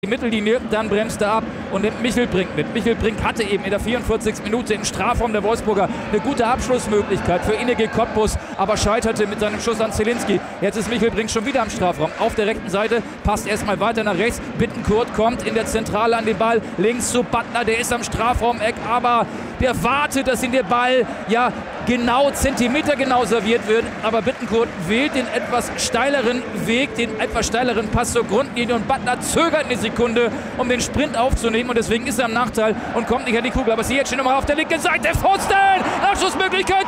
die Mittellinie, dann bremst er ab und nimmt Michelbrink mit. Michelbrink hatte eben in der 44. Minute im Strafraum der Wolfsburger eine gute Abschlussmöglichkeit für Ineke Cottbus, aber scheiterte mit seinem Schuss an Zielinski. Jetzt ist Michelbrink schon wieder am Strafraum. Auf der rechten Seite, passt erstmal weiter nach rechts. Bittencourt kommt in der Zentrale an den Ball. Links zu Buttner, der ist am Strafraumeck, aber der wartet, dass ihm der Ball ja genau zentimetergenau serviert wird. Aber Bittencourt wählt den etwas steileren Weg, den etwas steileren Pass zur Grundlinie und Buttner zögert eine Sekunde, um den Sprint aufzunehmen und deswegen ist er im Nachteil und kommt nicht an die Kugel. Aber sie jetzt schon nochmal auf der linken Seite. Pfosten! Abschlussmöglichkeit!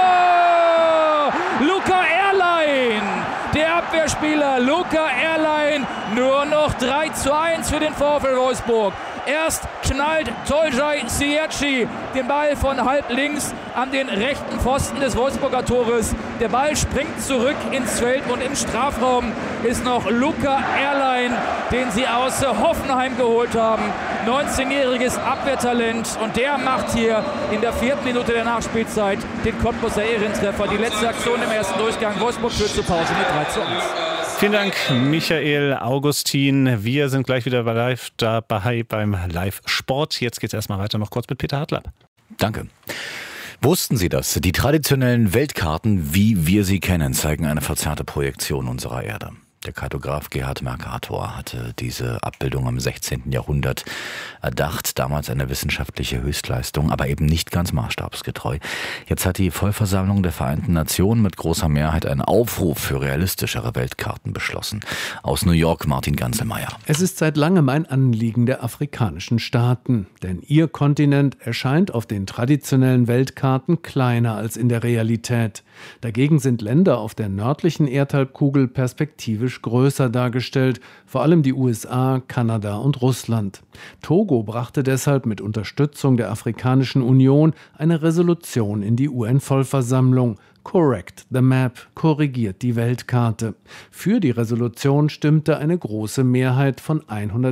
Tor! Luca Erlein! Der Abwehrspieler Luca Erlein. Nur noch 3:1 für den VfL Wolfsburg. Erst knallt Tolgay Siaci den Ball von halb links an den rechten Pfosten des Wolfsburger Tores. Der Ball springt zurück ins Feld und im Strafraum ist noch Luca Erlein, den sie aus Hoffenheim geholt haben. 19-jähriges Abwehrtalent und der macht hier in der 4. Minute der Nachspielzeit den Cottbuser Ehrentreffer. Die letzte Aktion im ersten Durchgang. Wolfsburg führt zur Pause mit 3:1. Vielen Dank, Michael Augustin. Wir sind gleich wieder live dabei beim Live-Sport. Jetzt geht es erstmal weiter noch kurz mit Peter Hartlapp. Danke. Wussten Sie das? Die traditionellen Weltkarten, wie wir sie kennen, zeigen eine verzerrte Projektion unserer Erde. Der Kartograf Gerhard Mercator hatte diese Abbildung im 16. Jahrhundert erdacht. Damals eine wissenschaftliche Höchstleistung, aber eben nicht ganz maßstabsgetreu. Jetzt hat die Vollversammlung der Vereinten Nationen mit großer Mehrheit einen Aufruf für realistischere Weltkarten beschlossen. Aus New York Martin Ganselmeier. Es ist seit langem ein Anliegen der afrikanischen Staaten, denn ihr Kontinent erscheint auf den traditionellen Weltkarten kleiner als in der Realität. Dagegen sind Länder auf der nördlichen Erdhalbkugel perspektivisch größer dargestellt, vor allem die USA, Kanada und Russland. Togo brachte deshalb mit Unterstützung der Afrikanischen Union eine Resolution in die UN-Vollversammlung. Correct the Map, korrigiert die Weltkarte. Für die Resolution stimmte eine große Mehrheit von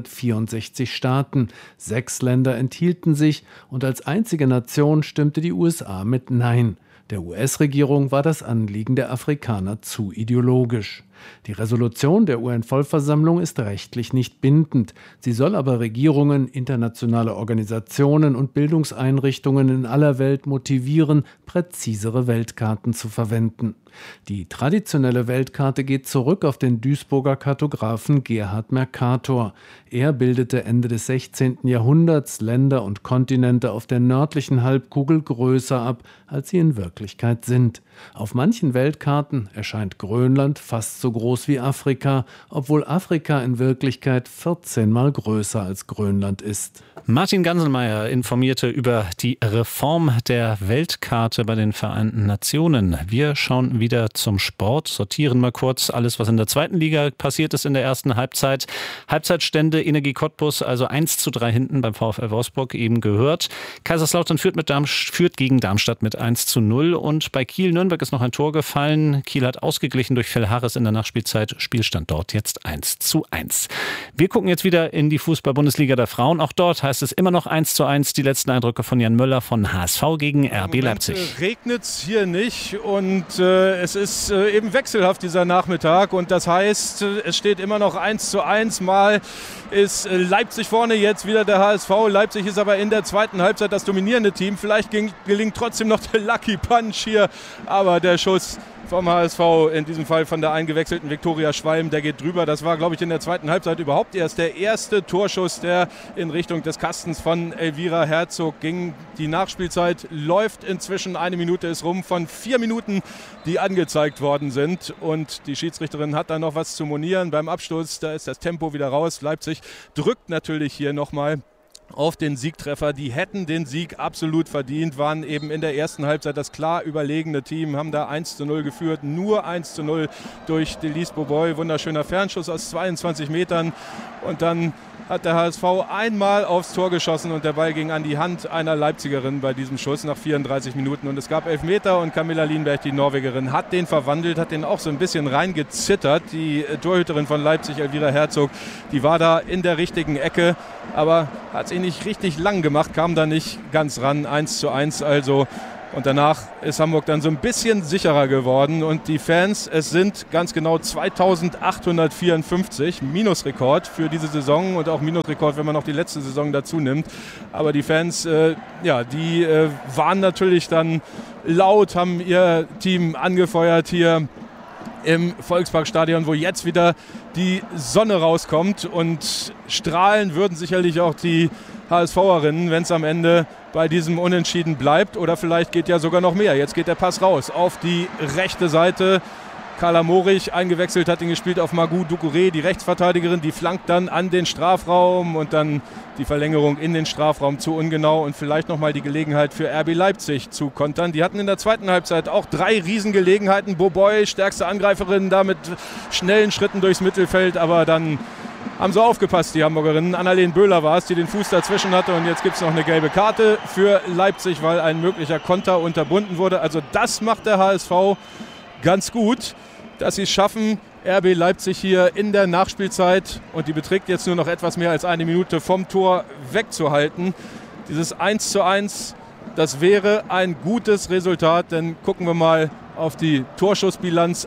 164 Staaten. 6 Länder enthielten sich und als einzige Nation stimmte die USA mit Nein. Der US-Regierung war das Anliegen der Afrikaner zu ideologisch. Die Resolution der UN-Vollversammlung ist rechtlich nicht bindend. Sie soll aber Regierungen, internationale Organisationen und Bildungseinrichtungen in aller Welt motivieren, präzisere Weltkarten zu verwenden. Die traditionelle Weltkarte geht zurück auf den Duisburger Kartografen Gerhard Mercator. Er bildete Ende des 16. Jahrhunderts Länder und Kontinente auf der nördlichen Halbkugel größer ab, als sie in Wirklichkeit sind. Auf manchen Weltkarten erscheint Grönland fast so groß wie Afrika, obwohl Afrika in Wirklichkeit 14-mal größer als Grönland ist. Martin Ganselmeier informierte über die Reform der Weltkarte bei den Vereinten Nationen. Wir schauen wieder zum Sport, sortieren mal kurz alles, was in der 2. Liga passiert ist in der ersten Halbzeit. Halbzeitstände Ineke Cottbus, also 1:3 hinten beim VfL Wolfsburg, eben gehört. Kaiserslautern führt gegen Darmstadt mit 1:0 und bei Kiel-Nürnberg ist noch ein Tor gefallen. Kiel hat ausgeglichen durch Phil Harris in der Nachspielzeit. Spielstand dort jetzt 1:1. Wir gucken jetzt wieder in die Fußball-Bundesliga der Frauen. Auch dort heißt es immer noch 1:1. Die letzten Eindrücke von Jan Möller von HSV gegen RB Leipzig. Regnet es hier nicht und es ist eben wechselhaft dieser Nachmittag und das heißt, es steht immer noch 1:1. Mal ist Leipzig vorne, jetzt wieder der HSV. Leipzig ist aber in der zweiten Halbzeit das dominierende Team. Vielleicht gelingt trotzdem noch der Lucky Punch hier, aber der Schuss vom HSV, in diesem Fall von der eingewechselten Viktoria Schwalm, der geht drüber. Das war, glaube ich, in der zweiten Halbzeit überhaupt erst der erste Torschuss, der in Richtung des Kastens von Elvira Herzog ging. Die Nachspielzeit läuft inzwischen, 1 Minute ist rum von 4 Minuten, die angezeigt worden sind. Und die Schiedsrichterin hat da noch was zu monieren beim Abstoß. Da ist das Tempo wieder raus. Leipzig drückt natürlich hier nochmal auf den Siegtreffer. Die hätten den Sieg absolut verdient, waren eben in der ersten Halbzeit das klar überlegene Team, haben da 1:0 geführt, nur 1:0 durch Delise Boboy. Wunderschöner Fernschuss aus 22 Metern und dann hat der HSV einmal aufs Tor geschossen und der Ball ging an die Hand einer Leipzigerin bei diesem Schuss nach 34 Minuten und es gab Elfmeter und Camilla Lienberg, die Norwegerin, hat den verwandelt, hat den auch so ein bisschen reingezittert. Die Torhüterin von Leipzig, Elvira Herzog, die war da in der richtigen Ecke, aber hat sie nicht richtig lang gemacht, kam da nicht ganz ran. 1:1 also. Und danach ist Hamburg dann so ein bisschen sicherer geworden. Und die Fans, es sind ganz genau 2854, Minusrekord für diese Saison und auch Minusrekord, wenn man noch die letzte Saison dazu nimmt. Aber die Fans, die waren natürlich dann laut, haben ihr Team angefeuert hier im Volksparkstadion, wo jetzt wieder die Sonne rauskommt. Und strahlen würden sicherlich auch die HSVerinnen, wenn es am Ende bei diesem Unentschieden bleibt. Oder vielleicht geht ja sogar noch mehr. Jetzt geht der Pass raus auf die rechte Seite. Carla Morich eingewechselt, hat ihn gespielt auf Magou Doucouré, die Rechtsverteidigerin, die flankt dann an den Strafraum und dann die Verlängerung in den Strafraum zu ungenau und vielleicht nochmal die Gelegenheit für RB Leipzig zu kontern. Die hatten in der zweiten Halbzeit auch 3 Riesengelegenheiten. Boboy, stärkste Angreiferin, da mit schnellen Schritten durchs Mittelfeld, aber dann haben sie aufgepasst, die Hamburgerinnen. Annalene Böhler war es, die den Fuß dazwischen hatte und jetzt gibt es noch eine gelbe Karte für Leipzig, weil ein möglicher Konter unterbunden wurde. Also das macht der HSV ganz gut, dass sie es schaffen, RB Leipzig hier in der Nachspielzeit, und die beträgt jetzt nur noch etwas mehr als eine Minute, vom Tor wegzuhalten. Dieses 1:1, das wäre ein gutes Resultat, denn gucken wir mal auf die Torschussbilanz.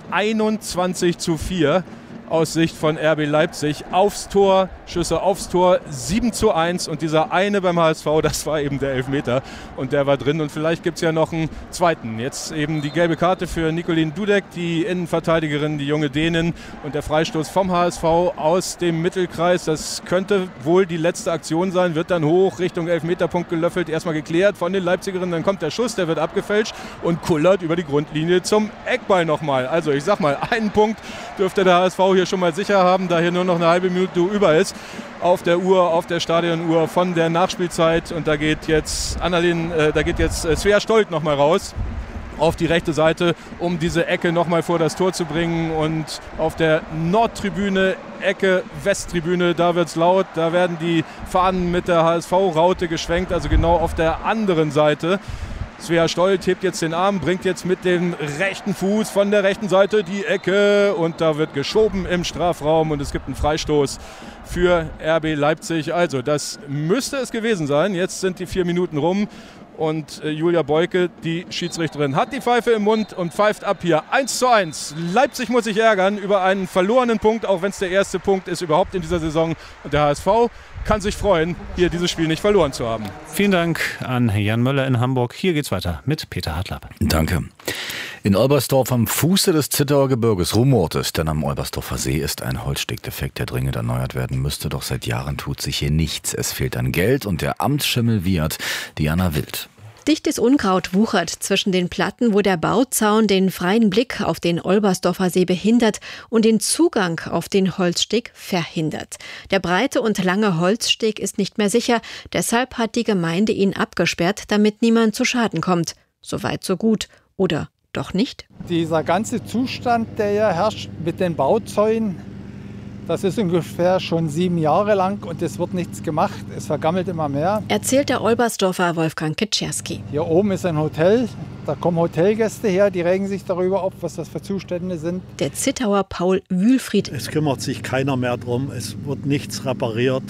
21:4 aus Sicht von RB Leipzig. Aufs Tor, Schüsse aufs Tor, 7:1 und dieser eine beim HSV, das war eben der Elfmeter und der war drin und vielleicht gibt es ja noch einen zweiten. Jetzt eben die gelbe Karte für Nicolin Dudek, die Innenverteidigerin, die junge Dänin, und der Freistoß vom HSV aus dem Mittelkreis. Das könnte wohl die letzte Aktion sein, wird dann hoch Richtung Elfmeterpunkt gelöffelt, erstmal geklärt von den Leipzigerinnen, dann kommt der Schuss, der wird abgefälscht und kullert über die Grundlinie zum Eckball nochmal. Also ich sag mal, einen Punkt dürfte der HSV hier schon mal sicher haben, da hier nur noch eine halbe Minute über ist auf der Uhr, auf der Stadionuhr von der Nachspielzeit. Und da geht jetzt Svea Stolt nochmal raus auf die rechte Seite, um diese Ecke nochmal vor das Tor zu bringen. Und auf der Nordtribüne, Ecke Westtribüne, da wird's laut, da werden die Fahnen mit der HSV-Raute geschwenkt, also genau auf der anderen Seite. Svea Stolt hebt jetzt den Arm, bringt jetzt mit dem rechten Fuß von der rechten Seite die Ecke und da wird geschoben im Strafraum und es gibt einen Freistoß für RB Leipzig. Also das müsste es gewesen sein. Jetzt sind die 4 Minuten rum und Julia Beuke, die Schiedsrichterin, hat die Pfeife im Mund und pfeift ab hier. 1:1. Leipzig muss sich ärgern über einen verlorenen Punkt, auch wenn es der erste Punkt ist überhaupt in dieser Saison. Und der HSV kann sich freuen, hier dieses Spiel nicht verloren zu haben. Vielen Dank an Jan Möller in Hamburg. Hier geht's weiter mit Peter Hartlapp. Danke. In Olbersdorf am Fuße des Zittauer Gebirges rumort es, denn am Olbersdorfer See ist ein Holzstegdefekt, der dringend erneuert werden müsste. Doch seit Jahren tut sich hier nichts. Es fehlt an Geld und der Amtsschimmel wiehert. Diana Wild. Dichtes Unkraut wuchert zwischen den Platten, wo der Bauzaun den freien Blick auf den Olbersdorfer See behindert und den Zugang auf den Holzsteg verhindert. Der breite und lange Holzsteg ist nicht mehr sicher, deshalb hat die Gemeinde ihn abgesperrt, damit niemand zu Schaden kommt. Soweit so gut. Oder doch nicht? Dieser ganze Zustand, der hier herrscht mit den Bauzäunen, das ist ungefähr schon 7 Jahre lang und es wird nichts gemacht. Es vergammelt immer mehr. Erzählt der Olbersdorfer Wolfgang Kitscherski. Hier oben ist ein Hotel. Da kommen Hotelgäste her, die regen sich darüber auf, was das für Zustände sind. Der Zittauer Paul Wühlfried. Es kümmert sich keiner mehr drum. Es wird nichts repariert.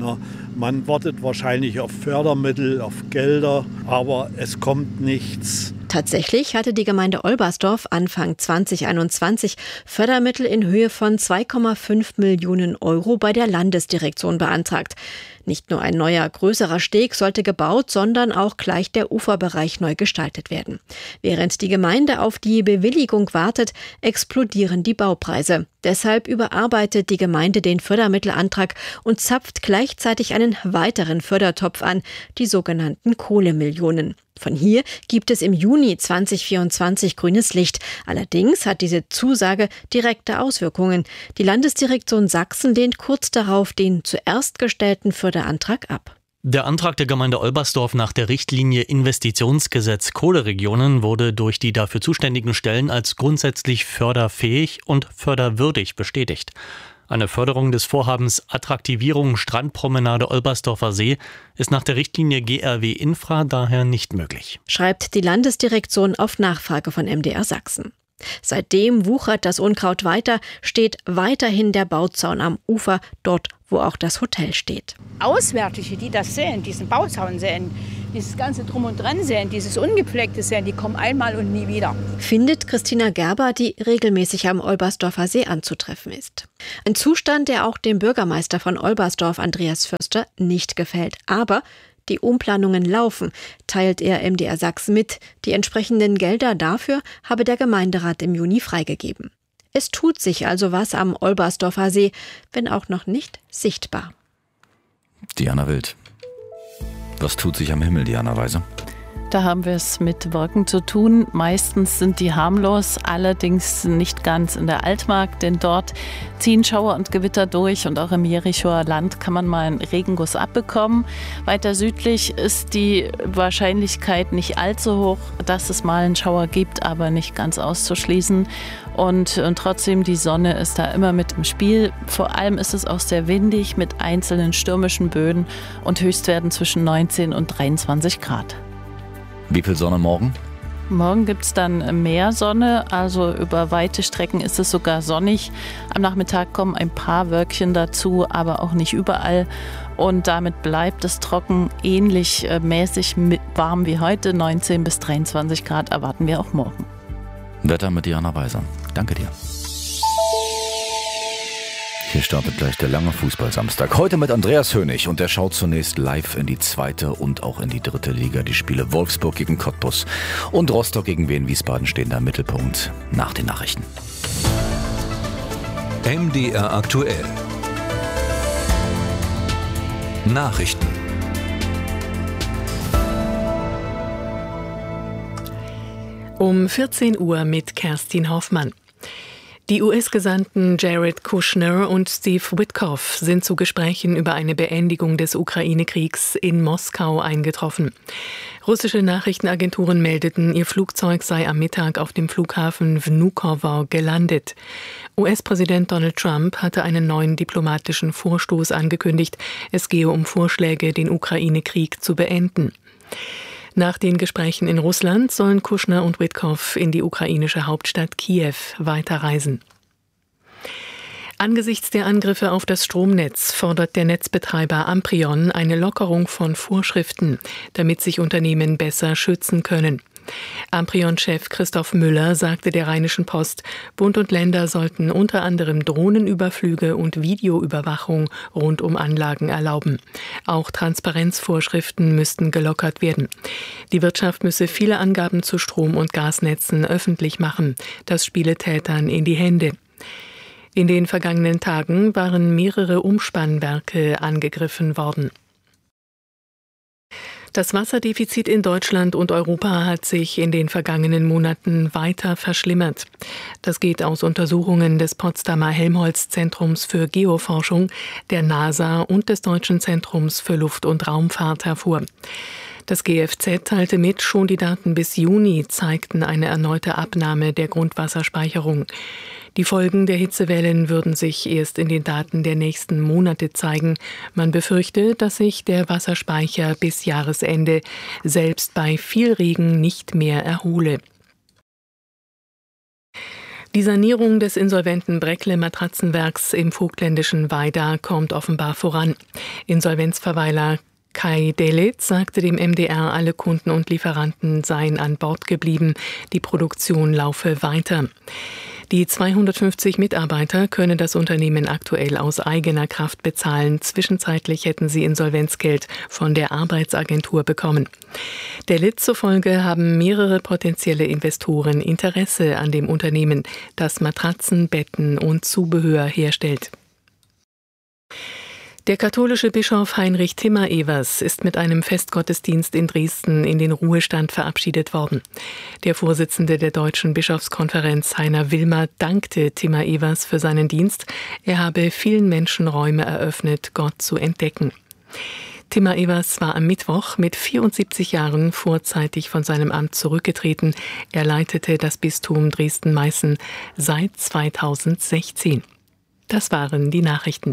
Man wartet wahrscheinlich auf Fördermittel, auf Gelder, aber es kommt nichts. Tatsächlich hatte die Gemeinde Olbersdorf Anfang 2021 Fördermittel in Höhe von 2,5 Millionen Euro bei der Landesdirektion beantragt. Nicht nur ein neuer, größerer Steg sollte gebaut, sondern auch gleich der Uferbereich neu gestaltet werden. Während die Gemeinde auf die Bewilligung wartet, explodieren die Baupreise. Deshalb überarbeitet die Gemeinde den Fördermittelantrag und zapft gleichzeitig einen weiteren Fördertopf an, die sogenannten Kohlemillionen. Von hier gibt es im Juni 2024 grünes Licht. Allerdings hat diese Zusage direkte Auswirkungen. Die Landesdirektion Sachsen lehnt kurz darauf den zuerst gestellten Förderantrag ab. Der Antrag der Gemeinde Olbersdorf nach der Richtlinie Investitionsgesetz Kohleregionen wurde durch die dafür zuständigen Stellen als grundsätzlich förderfähig und förderwürdig bestätigt. Eine Förderung des Vorhabens Attraktivierung Strandpromenade Olbersdorfer See ist nach der Richtlinie GRW Infra daher nicht möglich. Schreibt die Landesdirektion auf Nachfrage von MDR Sachsen. Seitdem wuchert das Unkraut weiter, steht weiterhin der Bauzaun am Ufer, dort wo auch das Hotel steht. Auswärtige, die das sehen, diesen Bauzaun sehen, dieses ganze Drum und Dran sehen, dieses Ungepflegte sehen, die kommen einmal und nie wieder. Findet Christina Gerber, die regelmäßig am Olbersdorfer See anzutreffen ist. Ein Zustand, der auch dem Bürgermeister von Olbersdorf, Andreas Förster, nicht gefällt. Aber die Umplanungen laufen, teilt er MDR Sachsen mit. Die entsprechenden Gelder dafür habe der Gemeinderat im Juni freigegeben. Es tut sich also was am Olbersdorfer See, wenn auch noch nicht sichtbar. Diana Wild. Was tut sich am Himmel, Diana Weise? Da haben wir es mit Wolken zu tun. Meistens sind die harmlos, allerdings nicht ganz in der Altmark, denn dort ziehen Schauer und Gewitter durch und auch im Jerichoer Land kann man mal einen Regenguss abbekommen. Weiter südlich ist die Wahrscheinlichkeit nicht allzu hoch, dass es mal einen Schauer gibt, aber nicht ganz auszuschließen. Und trotzdem, die Sonne ist da immer mit im Spiel. Vor allem ist es auch sehr windig mit einzelnen stürmischen Böen und Höchstwerten zwischen 19 und 23 Grad. Wie viel Sonne morgen? Morgen gibt es dann mehr Sonne, also über weite Strecken ist es sogar sonnig. Am Nachmittag kommen ein paar Wölkchen dazu, aber auch nicht überall. Und damit bleibt es trocken, ähnlich mäßig warm wie heute. 19 bis 23 Grad erwarten wir auch morgen. Wetter mit Diana Weiser. Danke dir. Hier startet gleich der lange Fußballsamstag. Heute mit Andreas Hönig und der schaut zunächst live in die 2. und auch in die 3. Liga. Die Spiele Wolfsburg gegen Cottbus und Rostock gegen Wien Wiesbaden stehen da im Mittelpunkt nach den Nachrichten. MDR aktuell. Nachrichten. Um 14 Uhr mit Kerstin Hoffmann. Die US-Gesandten Jared Kushner und Steve Witkoff sind zu Gesprächen über eine Beendigung des Ukraine-Kriegs in Moskau eingetroffen. Russische Nachrichtenagenturen meldeten, ihr Flugzeug sei am Mittag auf dem Flughafen Vnukovo gelandet. US-Präsident Donald Trump hatte einen neuen diplomatischen Vorstoß angekündigt. Es gehe um Vorschläge, den Ukraine-Krieg zu beenden. Nach den Gesprächen in Russland sollen Kushner und Witkoff in die ukrainische Hauptstadt Kiew weiterreisen. Angesichts der Angriffe auf das Stromnetz fordert der Netzbetreiber Amprion eine Lockerung von Vorschriften, damit sich Unternehmen besser schützen können. Amprion-Chef Christoph Müller sagte der Rheinischen Post, Bund und Länder sollten unter anderem Drohnenüberflüge und Videoüberwachung rund um Anlagen erlauben. Auch Transparenzvorschriften müssten gelockert werden. Die Wirtschaft müsse viele Angaben zu Strom- und Gasnetzen öffentlich machen. Das spiele Tätern in die Hände. In den vergangenen Tagen waren mehrere Umspannwerke angegriffen worden. Das Wasserdefizit in Deutschland und Europa hat sich in den vergangenen Monaten weiter verschlimmert. Das geht aus Untersuchungen des Potsdamer Helmholtz-Zentrums für Geoforschung, der NASA und des Deutschen Zentrums für Luft- und Raumfahrt hervor. Das GFZ teilte mit, schon die Daten bis Juni zeigten eine erneute Abnahme der Grundwasserspeicherung. Die Folgen der Hitzewellen würden sich erst in den Daten der nächsten Monate zeigen. Man befürchte, dass sich der Wasserspeicher bis Jahresende selbst bei viel Regen nicht mehr erhole. Die Sanierung des insolventen Breckle-Matratzenwerks im vogtländischen Weida kommt offenbar voran. Insolvenzverweiler Kai Delitz sagte dem MDR, alle Kunden und Lieferanten seien an Bord geblieben. Die Produktion laufe weiter. Die 250 Mitarbeiter könne das Unternehmen aktuell aus eigener Kraft bezahlen. Zwischenzeitlich hätten sie Insolvenzgeld von der Arbeitsagentur bekommen. Delitz zufolge haben mehrere potenzielle Investoren Interesse an dem Unternehmen, das Matratzen, Betten und Zubehör herstellt. Der katholische Bischof Heinrich Timmer-Evers ist mit einem Festgottesdienst in Dresden in den Ruhestand verabschiedet worden. Der Vorsitzende der Deutschen Bischofskonferenz, Heiner Wilmer, dankte Timmer-Evers für seinen Dienst. Er habe vielen Menschen Räume eröffnet, Gott zu entdecken. Timmer-Evers war am Mittwoch mit 74 Jahren vorzeitig von seinem Amt zurückgetreten. Er leitete das Bistum Dresden-Meißen seit 2016. Das waren die Nachrichten.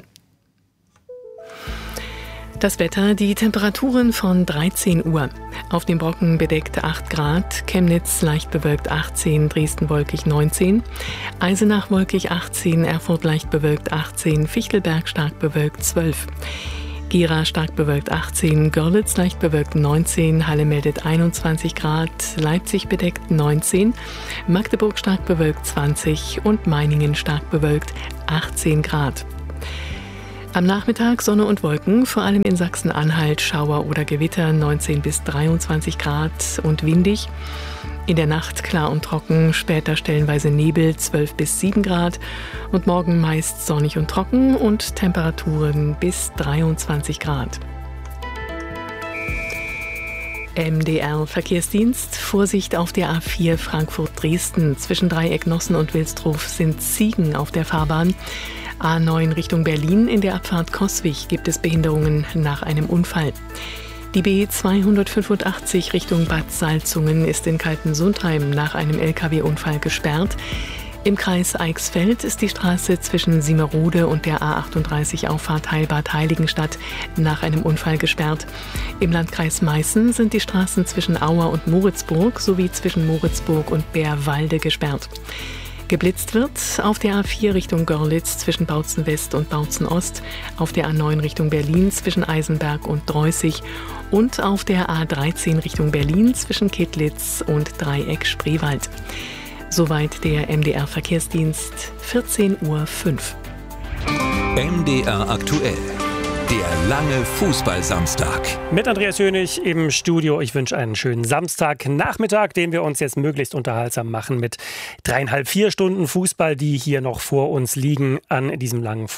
Das Wetter, die Temperaturen von 13 Uhr. Auf dem Brocken bedeckt 8 Grad, Chemnitz leicht bewölkt 18, Dresden wolkig 19, Eisenach wolkig 18, Erfurt leicht bewölkt 18, Fichtelberg stark bewölkt 12. Gera stark bewölkt 18, Görlitz leicht bewölkt 19, Halle meldet 21 Grad, Leipzig bedeckt 19, Magdeburg stark bewölkt 20 und Meiningen stark bewölkt 18 Grad. Am Nachmittag Sonne und Wolken, vor allem in Sachsen-Anhalt Schauer oder Gewitter 19 bis 23 Grad und windig. In der Nacht klar und trocken, später stellenweise Nebel 12 bis 7 Grad und morgen meist sonnig und trocken und Temperaturen bis 23 Grad. MDR-Verkehrsdienst. Vorsicht auf der A4 Frankfurt-Dresden. Zwischen Dreieck Nossen und Wilsdruf sind Ziegen auf der Fahrbahn. A9 Richtung Berlin. In der Abfahrt Coswig gibt es Behinderungen nach einem Unfall. Die B285 Richtung Bad Salzungen ist in Kaltensundheim nach einem Lkw-Unfall gesperrt. Im Kreis Eichsfeld ist die Straße zwischen Siemerode und der A38 Auffahrt Heilbad Heiligenstadt nach einem Unfall gesperrt. Im Landkreis Meißen sind die Straßen zwischen Auer und Moritzburg sowie zwischen Moritzburg und Bärwalde gesperrt. Geblitzt wird auf der A4 Richtung Görlitz zwischen Bautzen West und Bautzen Ost, auf der A9 Richtung Berlin zwischen Eisenberg und Dreußig und auf der A13 Richtung Berlin zwischen Kittlitz und Dreieck Spreewald. Soweit der MDR-Verkehrsdienst, 14:05 Uhr. MDR aktuell. Der lange Fußball-Samstag. Mit Andreas Hönig im Studio. Ich wünsche einen schönen Samstagnachmittag, den wir uns jetzt möglichst unterhaltsam machen mit 3,5-4 Stunden Fußball, die hier noch vor uns liegen an diesem langen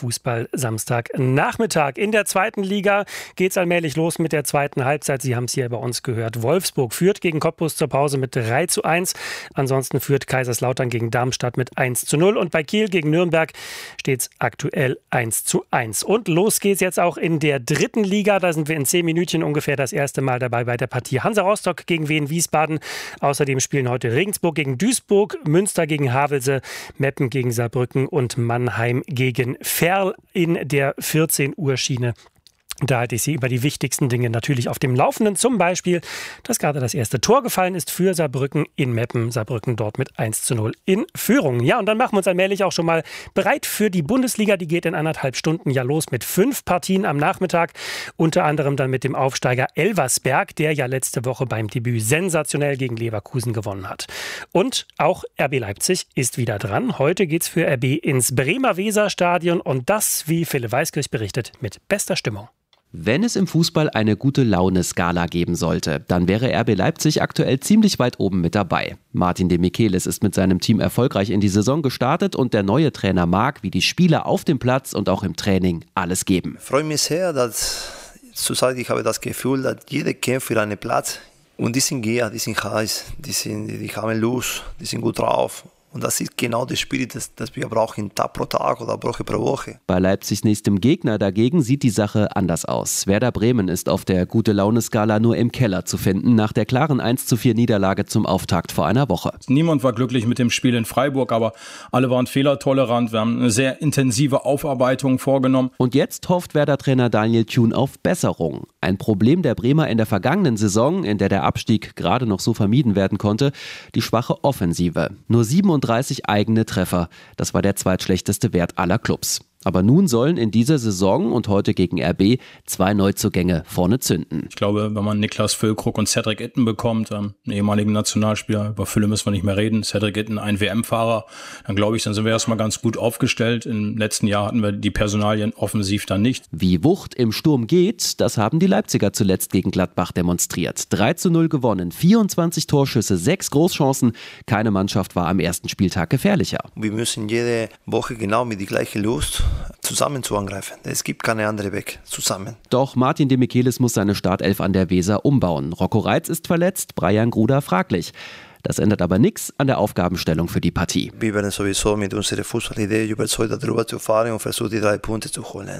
Fußball-Samstagnachmittag. In der zweiten Liga geht es allmählich los mit der zweiten Halbzeit. Sie haben es hier bei uns gehört. Wolfsburg führt gegen Cottbus zur Pause mit 3:1. Ansonsten führt Kaiserslautern gegen Darmstadt mit 1:0. Und bei Kiel gegen Nürnberg steht es aktuell 1:1. Und los geht's jetzt auch in der dritten Liga. Da sind wir in 10 Minütchen ungefähr das erste Mal dabei bei der Partie Hansa Rostock gegen Wien Wiesbaden. Außerdem spielen heute Regensburg gegen Duisburg, Münster gegen Havelse, Meppen gegen Saarbrücken und Mannheim gegen Verl in der 14 Uhr Schiene. Da halte ich Sie über die wichtigsten Dinge natürlich auf dem Laufenden. Zum Beispiel, dass gerade das erste Tor gefallen ist für Saarbrücken in Meppen. Saarbrücken dort mit 1:0 in Führung. Ja, und dann machen wir uns allmählich auch schon mal bereit für die Bundesliga. Die geht in 1,5 Stunden ja los mit 5 Partien am Nachmittag. Unter anderem dann mit dem Aufsteiger Elversberg, der ja letzte Woche beim Debüt sensationell gegen Leverkusen gewonnen hat. Und auch RB Leipzig ist wieder dran. Heute geht's für RB ins Bremer Weserstadion und das, wie Philipp Weiskirch berichtet, mit bester Stimmung. Wenn es im Fußball eine Gute-Laune-Skala geben sollte, dann wäre RB Leipzig aktuell ziemlich weit oben mit dabei. Martin de Michelis ist mit seinem Team erfolgreich in die Saison gestartet und der neue Trainer mag, wie die Spieler auf dem Platz und auch im Training alles geben. Ich freue mich sehr, dass zurzeit ich habe das Gefühl, dass jeder kämpft für einen Platz und die sind gier, die sind heiß, die haben Lust, die sind gut drauf. Und das ist genau der Spirit, das wir brauchen, Tag pro Tag oder Woche pro Woche. Bei Leipzigs nächstem Gegner dagegen sieht die Sache anders aus. Werder Bremen ist auf der Gute-Laune-Skala nur im Keller zu finden, nach der klaren 1:4 Niederlage zum Auftakt vor einer Woche. Niemand war glücklich mit dem Spiel in Freiburg, aber alle waren fehlertolerant. Wir haben eine sehr intensive Aufarbeitung vorgenommen. Und jetzt hofft Werder-Trainer Daniel Thun auf Besserung. Ein Problem der Bremer in der vergangenen Saison, in der der Abstieg gerade noch so vermieden werden konnte, die schwache Offensive. Nur 37 eigene Treffer. Das war der zweitschlechteste Wert aller Clubs. Aber nun sollen in dieser Saison und heute gegen RB 2 Neuzugänge vorne zünden. Ich glaube, wenn man Niklas Füllkrug und Cedric Itten bekommt, einen ehemaligen Nationalspieler, über Fülle müssen wir nicht mehr reden, Cedric Itten ein WM-Fahrer, dann glaube ich, dann sind wir erstmal ganz gut aufgestellt. Im letzten Jahr hatten wir die Personalien offensiv dann nicht. Wie Wucht im Sturm geht, das haben die Leipziger zuletzt gegen Gladbach demonstriert. 3:0 gewonnen, 24 Torschüsse, 6 Großchancen. Keine Mannschaft war am ersten Spieltag gefährlicher. Wir müssen jede Woche genau mit der gleichen Lust zusammen zu angreifen. Es gibt keine andere Weg, zusammen. Doch Martin de Michelis muss seine Startelf an der Weser umbauen. Rocco Reitz ist verletzt, Brian Gruda fraglich. Das ändert aber nichts an der Aufgabenstellung für die Partie. Wir werden sowieso mit unserer Fußballidee überzeugt, darüber zu fahren und versuchen, die 3 Punkte zu holen.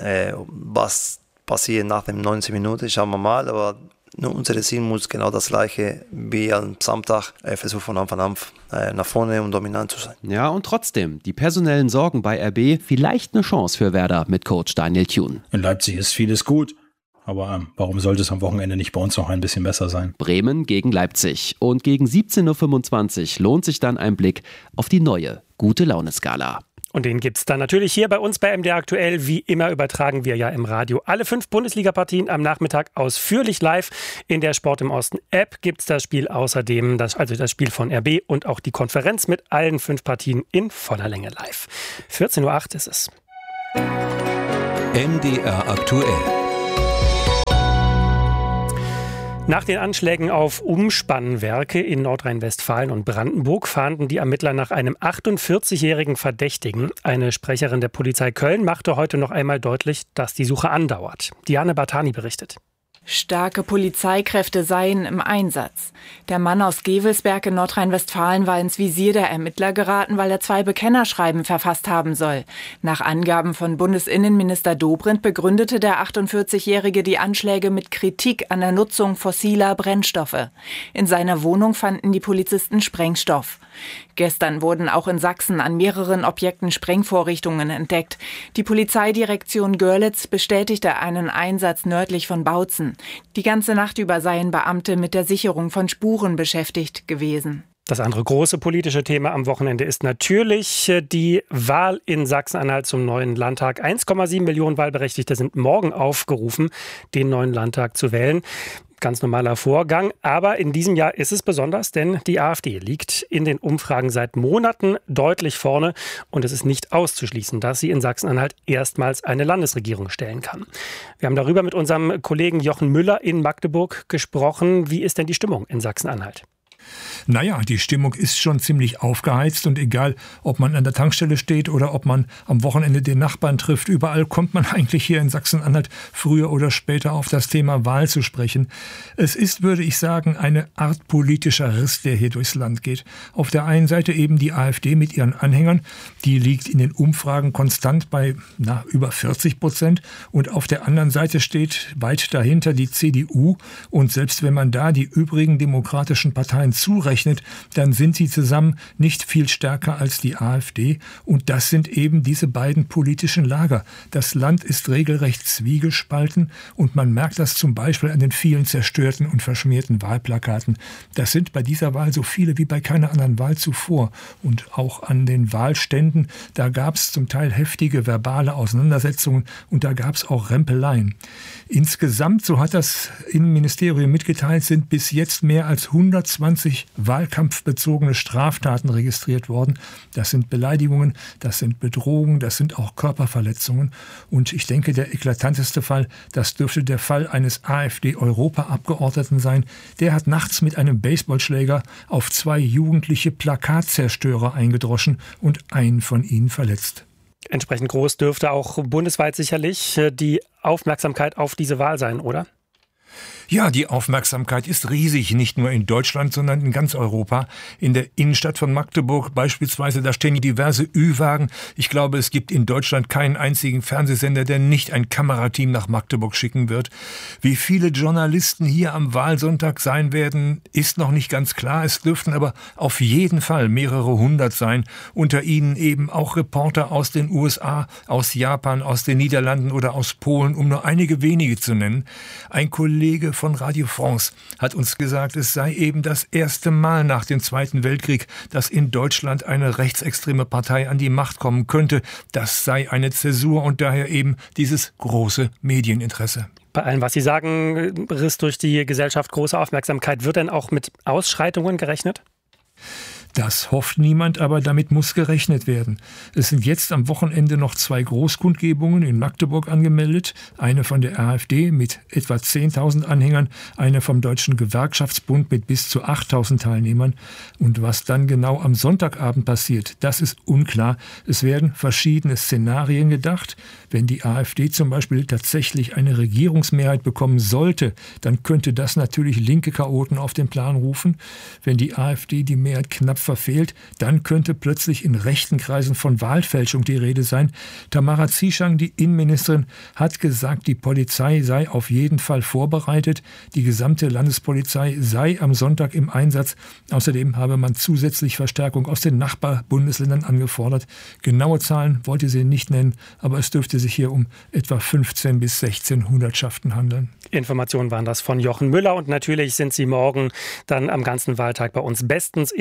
Was passiert nach den 90 Minuten, schauen wir mal, aber unser Ziel muss genau das gleiche wie am Samstag, versuchen von Anfang an nach vorne und dominant zu sein. Ja, und trotzdem, die personellen Sorgen bei RB, vielleicht eine Chance für Werder mit Coach Daniel Thun. In Leipzig ist vieles gut, aber warum sollte es am Wochenende nicht bei uns noch ein bisschen besser sein? Bremen gegen Leipzig und gegen 17:25 Uhr lohnt sich dann ein Blick auf die neue Gute-Laune-Skala. Und den gibt's dann natürlich hier bei uns bei MDR aktuell. Wie immer übertragen wir ja im Radio alle 5 Bundesliga-Partien am Nachmittag ausführlich live. In der Sport im Osten App gibt's das Spiel außerdem, das Spiel von RB und auch die Konferenz mit allen 5 Partien in voller Länge live. 14:08 Uhr ist es. MDR aktuell. Nach den Anschlägen auf Umspannwerke in Nordrhein-Westfalen und Brandenburg fahnden die Ermittler nach einem 48-jährigen Verdächtigen. Eine Sprecherin der Polizei Köln machte heute noch einmal deutlich, dass die Suche andauert. Diane Bartani berichtet. Starke Polizeikräfte seien im Einsatz. Der Mann aus Gevelsberg in Nordrhein-Westfalen war ins Visier der Ermittler geraten, weil er 2 Bekennerschreiben verfasst haben soll. Nach Angaben von Bundesinnenminister Dobrindt begründete der 48-Jährige die Anschläge mit Kritik an der Nutzung fossiler Brennstoffe. In seiner Wohnung fanden die Polizisten Sprengstoff. Gestern wurden auch in Sachsen an mehreren Objekten Sprengvorrichtungen entdeckt. Die Polizeidirektion Görlitz bestätigte einen Einsatz nördlich von Bautzen. Die ganze Nacht über seien Beamte mit der Sicherung von Spuren beschäftigt gewesen. Das andere große politische Thema am Wochenende ist natürlich die Wahl in Sachsen-Anhalt zum neuen Landtag. 1,7 Millionen Wahlberechtigte sind morgen aufgerufen, den neuen Landtag zu wählen. Ganz normaler Vorgang, aber in diesem Jahr ist es besonders, denn die AfD liegt in den Umfragen seit Monaten deutlich vorne und es ist nicht auszuschließen, dass sie in Sachsen-Anhalt erstmals eine Landesregierung stellen kann. Wir haben darüber mit unserem Kollegen Jochen Müller in Magdeburg gesprochen. Wie ist denn die Stimmung in Sachsen-Anhalt? Naja, die Stimmung ist schon ziemlich aufgeheizt und egal, ob man an der Tankstelle steht oder ob man am Wochenende den Nachbarn trifft, überall kommt man eigentlich hier in Sachsen-Anhalt früher oder später auf das Thema Wahl zu sprechen. Es ist, würde ich sagen, eine Art politischer Riss, der hier durchs Land geht. Auf der einen Seite eben die AfD mit ihren Anhängern, die liegt in den Umfragen konstant bei über 40% und auf der anderen Seite steht weit dahinter die CDU und selbst wenn man da die übrigen demokratischen Parteien zurechnet, dann sind sie zusammen nicht viel stärker als die AfD. Und das sind eben diese beiden politischen Lager. Das Land ist regelrecht zwiegespalten und man merkt das zum Beispiel an den vielen zerstörten und verschmierten Wahlplakaten. Das sind bei dieser Wahl so viele wie bei keiner anderen Wahl zuvor. Und auch an den Wahlständen, da gab es zum Teil heftige verbale Auseinandersetzungen und da gab es auch Rempeleien. Insgesamt, so hat das Innenministerium mitgeteilt, sind bis jetzt mehr als 120 wahlkampfbezogene Straftaten registriert worden. Das sind Beleidigungen, das sind Bedrohungen, das sind auch Körperverletzungen. Und ich denke, der eklatanteste Fall, das dürfte der Fall eines AfD-Europaabgeordneten sein. Der hat nachts mit einem Baseballschläger auf 2 jugendliche Plakatzerstörer eingedroschen und einen von ihnen verletzt. Entsprechend groß dürfte auch bundesweit sicherlich die Aufmerksamkeit auf diese Wahl sein, oder? Ja, die Aufmerksamkeit ist riesig, nicht nur in Deutschland, sondern in ganz Europa. In der Innenstadt von Magdeburg beispielsweise, da stehen diverse Ü-Wagen. Ich glaube, es gibt in Deutschland keinen einzigen Fernsehsender, der nicht ein Kamerateam nach Magdeburg schicken wird. Wie viele Journalisten hier am Wahlsonntag sein werden, ist noch nicht ganz klar. Es dürften aber auf jeden Fall mehrere hundert sein. Unter ihnen eben auch Reporter aus den USA, aus Japan, aus den Niederlanden oder aus Polen, um nur einige wenige zu nennen. Ein Kollege von Radio France hat uns gesagt, es sei eben das erste Mal nach dem Zweiten Weltkrieg, dass in Deutschland eine rechtsextreme Partei an die Macht kommen könnte. Das sei eine Zäsur und daher eben dieses große Medieninteresse. Bei allem, was Sie sagen, Riss durch die Gesellschaft, große Aufmerksamkeit. Wird denn auch mit Ausschreitungen gerechnet? Das hofft niemand, aber damit muss gerechnet werden. Es sind jetzt am Wochenende noch 2 Großkundgebungen in Magdeburg angemeldet. Eine von der AfD mit etwa 10.000 Anhängern, eine vom Deutschen Gewerkschaftsbund mit bis zu 8.000 Teilnehmern. Und was dann genau am Sonntagabend passiert, das ist unklar. Es werden verschiedene Szenarien gedacht. Wenn die AfD zum Beispiel tatsächlich eine Regierungsmehrheit bekommen sollte, dann könnte das natürlich linke Chaoten auf den Plan rufen. Wenn die AfD die Mehrheit knapp verfehlt, dann könnte plötzlich in rechten Kreisen von Wahlfälschung die Rede sein. Tamara Zieschang, die Innenministerin, hat gesagt, die Polizei sei auf jeden Fall vorbereitet. Die gesamte Landespolizei sei am Sonntag im Einsatz. Außerdem habe man zusätzlich Verstärkung aus den Nachbarbundesländern angefordert. Genaue Zahlen wollte sie nicht nennen, aber es dürfte sich hier um etwa 15 bis 16 Hundertschaften handeln. Informationen waren das von Jochen Müller und natürlich sind Sie morgen dann am ganzen Wahltag bei uns bestens informiert.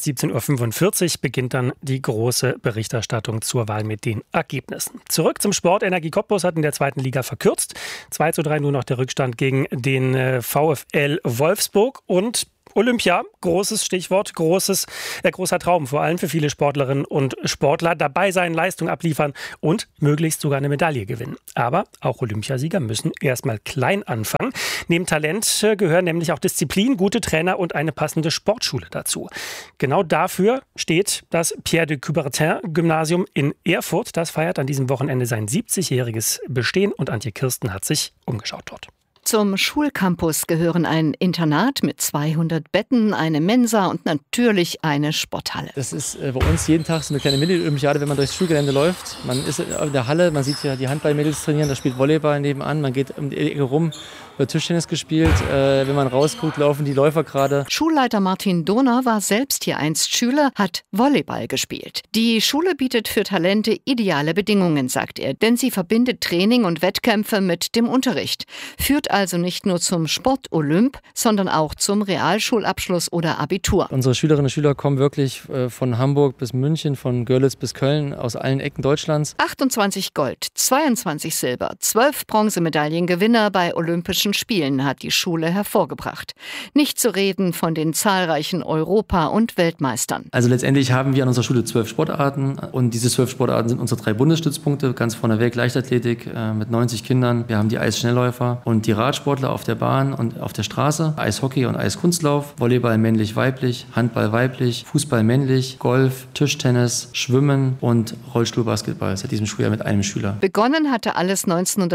Jetzt 17.45 Uhr beginnt dann die große Berichterstattung zur Wahl mit den Ergebnissen. Zurück zum Sport. Energie Cottbus hat in der 2. Liga verkürzt. 2:3 nur noch der Rückstand gegen den VfL Wolfsburg. Und Olympia, großes Stichwort, großer Traum, vor allem für viele Sportlerinnen und Sportler, dabei sein, Leistung abliefern und möglichst sogar eine Medaille gewinnen. Aber auch Olympiasieger müssen erstmal klein anfangen. Neben Talent gehören nämlich auch Disziplin, gute Trainer und eine passende Sportschule dazu. Genau dafür steht das Pierre de Coubertin-Gymnasium in Erfurt. Das feiert an diesem Wochenende sein 70-jähriges Bestehen und Antje Kirsten hat sich umgeschaut dort. Zum Schulcampus gehören ein Internat mit 200 Betten, eine Mensa und natürlich eine Sporthalle. Das ist bei uns jeden Tag so eine kleine Mini-Olympiade, wenn man durchs Schulgelände läuft. Man ist in der Halle, man sieht ja die Handballmädels trainieren, da spielt Volleyball nebenan, man geht um die Ecke rum, wird Tischtennis gespielt. Wenn man rausguckt, laufen die Läufer gerade. Schulleiter Martin Dohner war selbst hier einst Schüler, hat Volleyball gespielt. Die Schule bietet für Talente ideale Bedingungen, sagt er, denn sie verbindet Training und Wettkämpfe mit dem Unterricht. Führt also nicht nur zum Sport-Olymp, sondern auch zum Realschulabschluss oder Abitur. Unsere Schülerinnen und Schüler kommen wirklich von Hamburg bis München, von Görlitz bis Köln, aus allen Ecken Deutschlands. 28 Gold, 22 Silber, 12 Bronzemedaillengewinner bei Olympischen Spielen hat die Schule hervorgebracht. Nicht zu reden von den zahlreichen Europa- und Weltmeistern. Also letztendlich haben wir an unserer Schule 12 Sportarten und diese 12 Sportarten sind unsere 3 Bundesstützpunkte. Ganz vorneweg Leichtathletik mit 90 Kindern. Wir haben die Eisschnellläufer und die Radsportler auf der Bahn und auf der Straße. Eishockey und Eiskunstlauf, Volleyball männlich-weiblich, Handball weiblich, Fußball männlich, Golf, Tischtennis, Schwimmen und Rollstuhlbasketball seit diesem Schuljahr mit einem Schüler. Begonnen hatte alles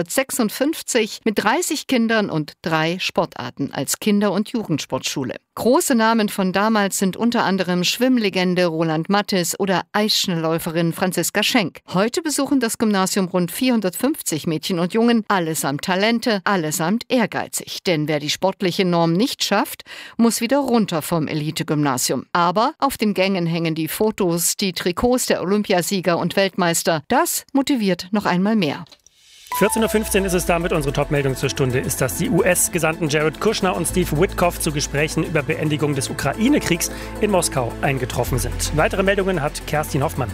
1956 mit 30 Kindern und 3 Sportarten als Kinder- und Jugendsportschule. Große Namen von damals sind unter anderem Schwimmlegende Roland Mattes oder Eisschnellläuferin Franziska Schenk. Heute besuchen das Gymnasium rund 450 Mädchen und Jungen, allesamt Talente, allesamt ehrgeizig. Denn wer die sportliche Norm nicht schafft, muss wieder runter vom Elite-Gymnasium. Aber auf den Gängen hängen die Fotos, die Trikots der Olympiasieger und Weltmeister. Das motiviert noch einmal mehr. 14.15 Uhr ist es damit. Unsere Top-Meldung zur Stunde ist, dass die US-Gesandten Jared Kushner und Steve Witkoff zu Gesprächen über Beendigung des Ukraine-Kriegs in Moskau eingetroffen sind. Weitere Meldungen hat Kerstin Hoffmann.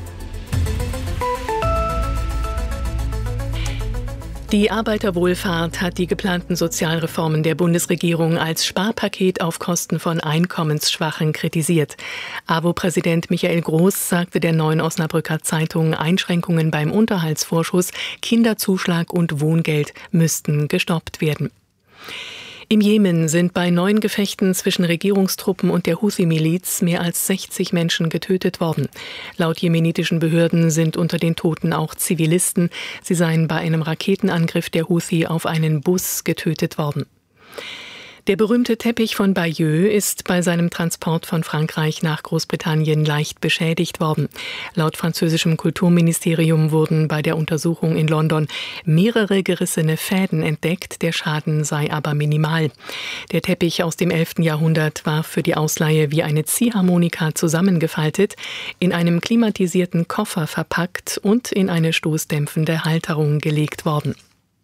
Die Arbeiterwohlfahrt hat die geplanten Sozialreformen der Bundesregierung als Sparpaket auf Kosten von Einkommensschwachen kritisiert. AWO-Präsident Michael Groß sagte der Neuen Osnabrücker Zeitung, Einschränkungen beim Unterhaltsvorschuss, Kinderzuschlag und Wohngeld müssten gestoppt werden. Im Jemen sind bei 9 Gefechten zwischen Regierungstruppen und der Houthi-Miliz mehr als 60 Menschen getötet worden. Laut jemenitischen Behörden sind unter den Toten auch Zivilisten. Sie seien bei einem Raketenangriff der Houthi auf einen Bus getötet worden. Der berühmte Teppich von Bayeux ist bei seinem Transport von Frankreich nach Großbritannien leicht beschädigt worden. Laut französischem Kulturministerium wurden bei der Untersuchung in London mehrere gerissene Fäden entdeckt. Der Schaden sei aber minimal. Der Teppich aus dem 11. Jahrhundert war für die Ausleihe wie eine Ziehharmonika zusammengefaltet, in einem klimatisierten Koffer verpackt und in eine stoßdämpfende Halterung gelegt worden.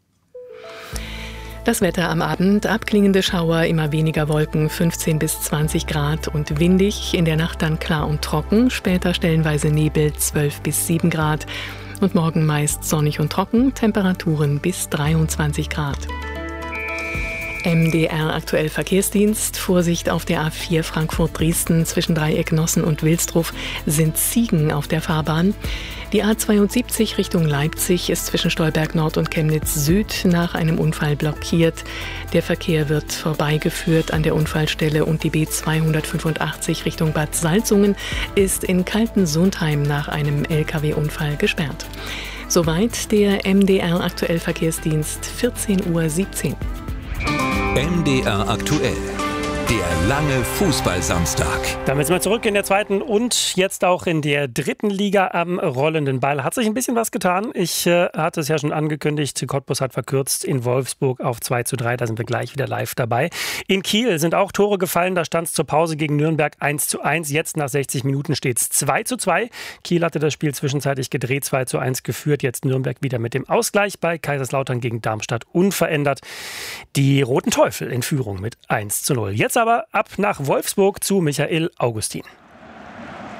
Das Wetter am Abend, abklingende Schauer, immer weniger Wolken, 15 bis 20 Grad und windig. In der Nacht dann klar und trocken, später stellenweise Nebel, 12 bis 7 Grad. Und morgen meist sonnig und trocken, Temperaturen bis 23 Grad. MDR aktuell Verkehrsdienst. Vorsicht auf der A4 Frankfurt-Dresden zwischen Dreieck Nossen und Wilsdruf sind Ziegen auf der Fahrbahn. Die A72 Richtung Leipzig ist zwischen Stolberg Nord und Chemnitz Süd nach einem Unfall blockiert. Der Verkehr wird vorbeigeführt an der Unfallstelle und die B285 Richtung Bad Salzungen ist in Kaltensundheim nach einem LKW-Unfall gesperrt. Soweit der MDR aktuell Verkehrsdienst, 14:17 Uhr. MDR aktuell. Der lange Fußballsamstag. Damit sind wir zurück in der 2. und jetzt auch in der 3. Liga am rollenden Ball. Hat sich ein bisschen was getan. Ich hatte es ja schon angekündigt, Cottbus hat verkürzt in Wolfsburg auf 2:3. Da sind wir gleich wieder live dabei. In Kiel sind auch Tore gefallen. Da stand es zur Pause gegen Nürnberg 1:1. Jetzt nach 60 Minuten steht es 2:2. Kiel hatte das Spiel zwischenzeitlich gedreht, 2:1 geführt. Jetzt Nürnberg wieder mit dem Ausgleich bei Kaiserslautern gegen Darmstadt unverändert. Die Roten Teufel in Führung mit 1:0. Jetzt aber ab nach Wolfsburg zu Michael Augustin.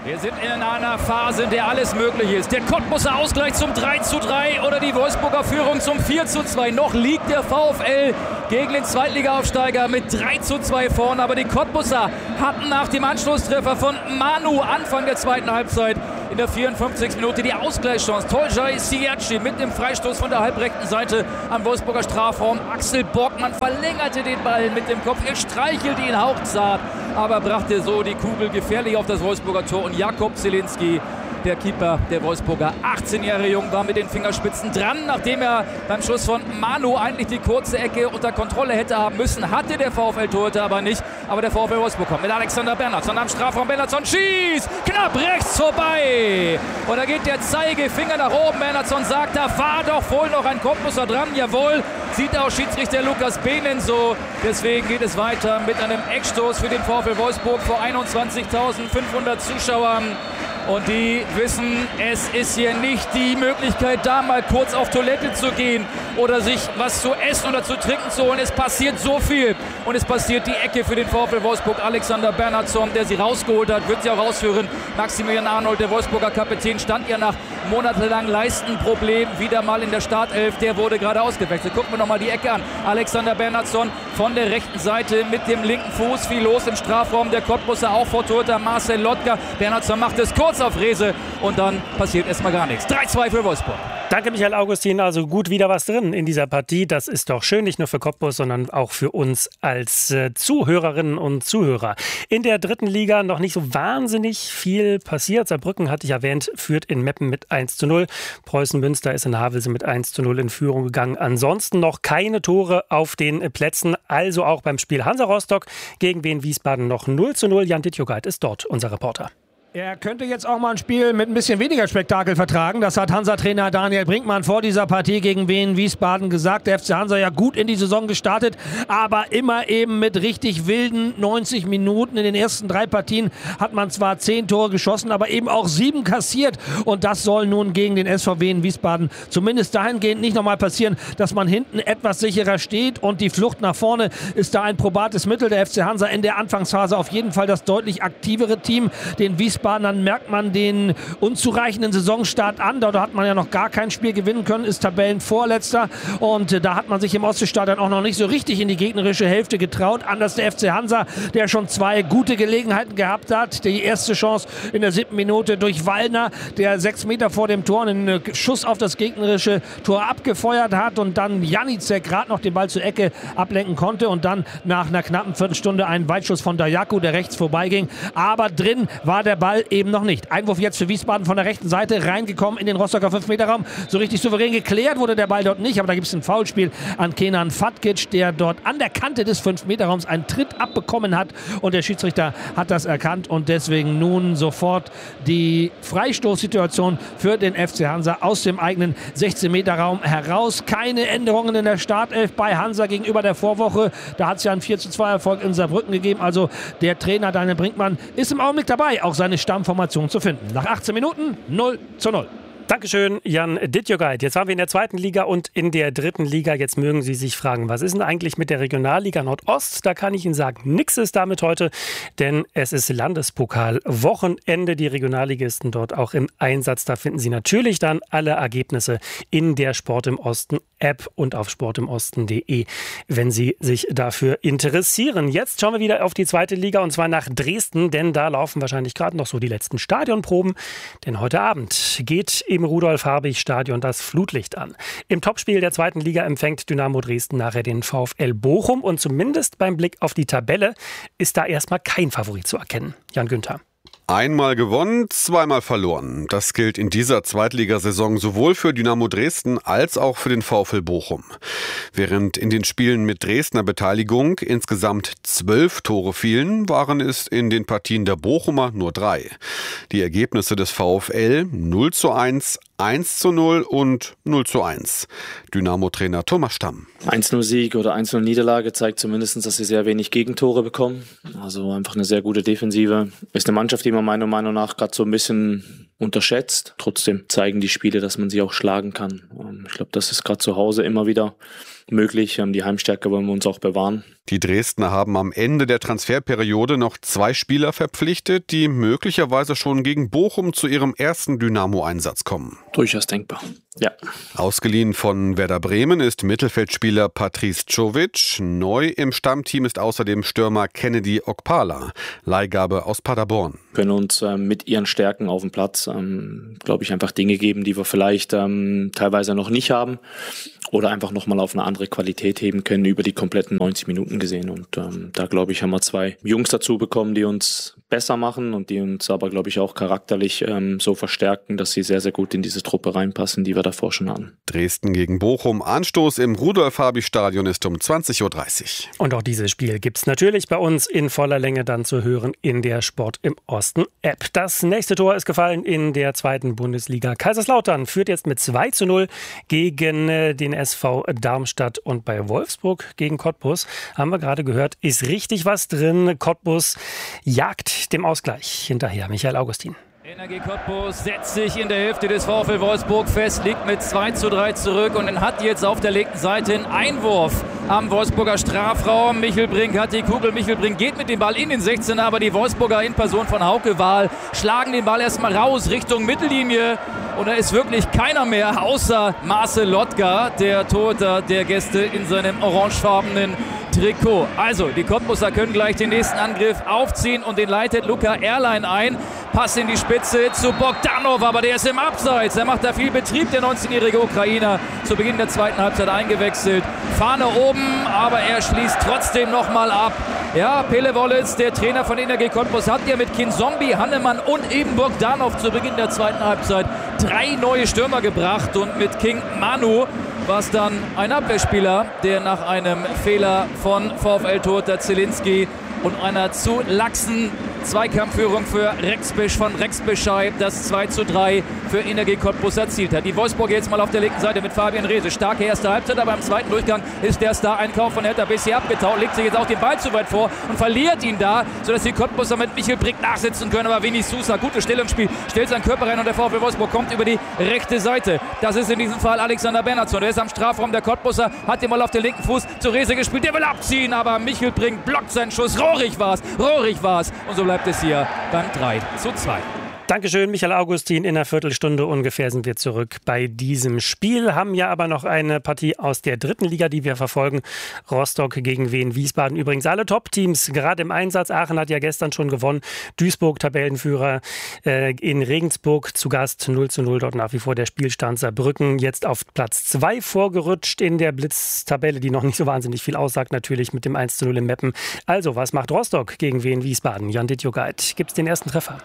Wir sind in einer Phase, in der alles möglich ist. Der Cottbuser Ausgleich zum 3:3 oder die Wolfsburger Führung zum 4:2. Noch liegt der VfL gegen den Zweitliga-Aufsteiger mit 3:2 vorne. Aber die Cottbuser hatten nach dem Anschlusstreffer von Manu Anfang der zweiten Halbzeit in der 54. Minute die Ausgleichschance. Tolgay Siaci mit dem Freistoß von der halbrechten Seite am Wolfsburger Strafraum. Axel Borgmann verlängerte den Ball mit dem Kopf. Er streichelte ihn hauchzart, aber brachte so die Kugel gefährlich auf das Wolfsburger Tor. Und Jakub Zielinski, der Keeper der Wolfsburger, 18-jährige Jung, war mit den Fingerspitzen dran. Nachdem er beim Schuss von Manu eigentlich die kurze Ecke unter Kontrolle hätte haben müssen, hatte der VfL-Torhüter aber nicht. Aber der VfL Wolfsburg kommt mit Alexander Bernhardsson am Strafraum. Bernhardsson schießt, knapp rechts vorbei. Und da geht der Zeigefinger nach oben. Bernhardsson sagt, da war doch wohl noch ein Cottbuser dran. Jawohl, sieht auch Schiedsrichter Lukas Behnen so. Deswegen geht es weiter mit einem Eckstoß für den VfL Wolfsburg vor 21.500 Zuschauern. Und die wissen, es ist hier nicht die Möglichkeit, da mal kurz auf Toilette zu gehen oder sich was zu essen oder zu trinken zu holen. Es passiert so viel. Und es passiert die Ecke für den VfL Wolfsburg. Alexander Bernhardsson, der sie rausgeholt hat, wird sie auch rausführen. Maximilian Arnold, der Wolfsburger Kapitän, stand ja nach monatelang Leistenproblem wieder mal in der Startelf. Der wurde gerade ausgewechselt. Gucken wir nochmal die Ecke an. Alexander Bernhardsson von der rechten Seite mit dem linken Fuß. Viel los im Strafraum. Der Cottbuser auch vor Torhüter Marcel Lotka. Bernhardsson macht es kurz auf Rese und dann passiert erstmal gar nichts. 3:2 für Wolfsburg. Danke, Michael Augustin. Also gut wieder was drin in dieser Partie. Das ist doch schön, nicht nur für Cottbus, sondern auch für uns als Zuhörerinnen und Zuhörer. In der dritten Liga noch nicht so wahnsinnig viel passiert. Saarbrücken, hatte ich erwähnt, führt in Meppen mit 1:0. Preußen Münster ist in Havelse mit 1:0 in Führung gegangen. Ansonsten noch keine Tore auf den Plätzen. Also auch beim Spiel Hansa Rostock gegen Wien Wiesbaden noch 0:0. Jan Dittjogait ist dort unser Reporter. Er könnte jetzt auch mal ein Spiel mit ein bisschen weniger Spektakel vertragen. Das hat Hansa-Trainer Daniel Brinkmann vor dieser Partie gegen Wien Wiesbaden gesagt. Der FC Hansa ja gut in die Saison gestartet, aber immer eben mit richtig wilden 90 Minuten. In den ersten 3 Partien hat man zwar 10 Tore geschossen, aber eben auch 7 kassiert. Und das soll nun gegen den SV Wien Wiesbaden zumindest dahingehend nicht nochmal passieren, dass man hinten etwas sicherer steht. Und die Flucht nach vorne ist da ein probates Mittel. Der FC Hansa in der Anfangsphase auf jeden Fall das deutlich aktivere Team. Den Wiesbaden, dann merkt man den unzureichenden Saisonstart an. Da hat man ja noch gar kein Spiel gewinnen können, ist Tabellenvorletzter. Und da hat man sich im Ostseestadion auch noch nicht so richtig in die gegnerische Hälfte getraut. Anders der FC Hansa, der schon 2 gute Gelegenheiten gehabt hat. Die erste Chance in der 7. Minute durch Wallner, der 6 Meter vor dem Tor einen Schuss auf das gegnerische Tor abgefeuert hat und dann Janicek gerade noch den Ball zur Ecke ablenken konnte und dann nach einer knappen Viertelstunde ein Weitschuss von Dajaku, der rechts vorbeiging. Aber drin war der Ball eben noch nicht. Einwurf jetzt für Wiesbaden von der rechten Seite, reingekommen in den Rostocker 5-Meter-Raum. So richtig souverän geklärt wurde der Ball dort nicht, aber da gibt es ein Foulspiel an Kenan Fatkic, der dort an der Kante des 5-Meter-Raums einen Tritt abbekommen hat und der Schiedsrichter hat das erkannt und deswegen nun sofort die Freistoßsituation für den FC Hansa aus dem eigenen 16-Meter-Raum heraus. Keine Änderungen in der Startelf bei Hansa gegenüber der Vorwoche. Da hat es ja einen 4:2-Erfolg in Saarbrücken gegeben. Also der Trainer Daniel Brinkmann ist im Augenblick dabei, auch seine Stammformation zu finden. Nach 18 Minuten 0:0. Dankeschön, Jan Dittjogait. Jetzt waren wir in der zweiten Liga und in der dritten Liga. Jetzt mögen Sie sich fragen, was ist denn eigentlich mit der Regionalliga Nordost? Da kann ich Ihnen sagen, nichts ist damit heute, denn es ist Landespokal-Wochenende. Die Regionalligisten dort auch im Einsatz. Da finden Sie natürlich dann alle Ergebnisse in der Sport im Osten App und auf sportimosten.de, wenn Sie sich dafür interessieren. Jetzt schauen wir wieder auf die zweite Liga und zwar nach Dresden, denn da laufen wahrscheinlich gerade noch so die letzten Stadionproben. Denn heute Abend geht im Rudolf-Habich-Stadion das Flutlicht an. Im Topspiel der zweiten Liga empfängt Dynamo Dresden nachher den VfL Bochum und zumindest beim Blick auf die Tabelle ist da erstmal kein Favorit zu erkennen. Jan Günther. Einmal gewonnen, zweimal verloren. Das gilt in dieser Zweitligasaison sowohl für Dynamo Dresden als auch für den VfL Bochum. Während in den Spielen mit Dresdner Beteiligung insgesamt 12 Tore fielen, waren es in den Partien der Bochumer nur 3. Die Ergebnisse des VfL 0:1, 1:0 und 0:1. Dynamo-Trainer Thomas Stamm. 1:0 Sieg oder 1:0 Niederlage zeigt zumindest, dass sie sehr wenig Gegentore bekommen. Also einfach eine sehr gute Defensive. Ist eine Mannschaft, die man meiner Meinung nach gerade so ein bisschen unterschätzt. Trotzdem zeigen die Spiele, dass man sie auch schlagen kann. Ich glaube, das ist gerade zu Hause immer wieder möglich. Die Heimstärke wollen wir uns auch bewahren. Die Dresdner haben am Ende der Transferperiode noch 2 Spieler verpflichtet, die möglicherweise schon gegen Bochum zu ihrem ersten Dynamo-Einsatz kommen. Durchaus denkbar, ja. Ausgeliehen von Werder Bremen ist Mittelfeldspieler Patrice Czovic. Neu im Stammteam ist außerdem Stürmer Kennedy Okpala, Leihgabe aus Paderborn. Können uns mit ihren Stärken auf dem Platz, glaube ich, einfach Dinge geben, die wir vielleicht teilweise noch nicht haben oder einfach nochmal auf eine andere Qualität heben können über die kompletten 90 Minuten gesehen. Und da, glaube ich, haben wir 2 Jungs dazu bekommen, die uns besser machen und die uns aber, glaube ich, auch charakterlich so verstärken, dass sie sehr, sehr gut in diese Truppe reinpassen, die wir davor schon hatten. Dresden gegen Bochum. Anstoß im Rudolf-Habich-Stadion ist um 20.30 Uhr. Und auch dieses Spiel gibt es natürlich bei uns in voller Länge dann zu hören in der Sport im Osten App. Das nächste Tor ist gefallen in der 2. Bundesliga. Kaiserslautern führt jetzt mit 2:0 gegen den SV Darmstadt, und bei Wolfsburg gegen Cottbus, haben wir gerade gehört, ist richtig was drin. Cottbus jagt dem Ausgleich hinterher. Michael Augustin. Energie Cottbus setzt sich in der Hälfte des VfL Wolfsburg fest, liegt mit 2:3 zurück und hat jetzt auf der linken Seite einen Einwurf am Wolfsburger Strafraum. Michel Brink hat die Kugel. Michel Brink geht mit dem Ball in den 16er, aber die Wolfsburger in Person von Hauke Wahl schlagen den Ball erstmal raus Richtung Mittellinie. Und da ist wirklich keiner mehr außer Marcel Lotka, der Torhüter der Gäste in seinem orangefarbenen Trikot. Also, die Cottbuser können gleich den nächsten Angriff aufziehen und den leitet Luca Erlein ein. Pass in die Spitze zu Bogdanov, aber der ist im Abseits. Er macht da viel Betrieb, der 19-jährige Ukrainer. Zu Beginn der 2. Halbzeit eingewechselt. Fahne oben, aber er schließt trotzdem nochmal ab. Ja, Pele Wollitz, der Trainer von Energie Cottbus, hat ja mit Kinzombie, Hannemann und eben Bogdanov zu Beginn der 2. Halbzeit 3 neue Stürmer gebracht. Und mit King Manu war es dann ein Abwehrspieler, der nach einem Fehler von VfL-Torhüter Zielinski und einer zu laxen Zweikampfführung für von Rex Bescheid das 2:3 für Energie Cottbus erzielt hat. Die Wolfsburg jetzt mal auf der linken Seite mit Fabian Reese. Starke erste Halbzeit, aber im zweiten Durchgang ist der Star-Einkauf von Hertha bisher abgetaucht, legt sich jetzt auch den Ball zu weit vor und verliert ihn da, sodass die Cottbuser mit Michel Brink nachsitzen können. Aber Vinny Sousa, gutes Stellungsspiel, stellt seinen Körper rein und der VfL Wolfsburg kommt über die rechte Seite. Das ist in diesem Fall Alexander Bernhardsson. Der ist am Strafraum der Cottbuser, hat den Ball auf den linken Fuß zu Reese gespielt. Der will abziehen, aber Michel Brink blockt seinen Schuss. Rohrig war's. Und so bleibt es hier beim 3:2. Dankeschön, Michael Augustin. In einer Viertelstunde ungefähr sind wir zurück bei diesem Spiel. Haben ja aber noch eine Partie aus der 3. Liga, die wir verfolgen. Rostock gegen Wien Wiesbaden. Übrigens alle Top-Teams gerade im Einsatz. Aachen hat ja gestern schon gewonnen. Duisburg, Tabellenführer, in Regensburg zu Gast 0:0. Dort nach wie vor der Spielstand. Saarbrücken jetzt auf Platz 2 vorgerutscht in der Blitztabelle, die noch nicht so wahnsinnig viel aussagt. Natürlich mit dem 1:0 im Meppen. Also, was macht Rostock gegen Wien Wiesbaden? Jan Dittjogait, gibt es den ersten Treffer?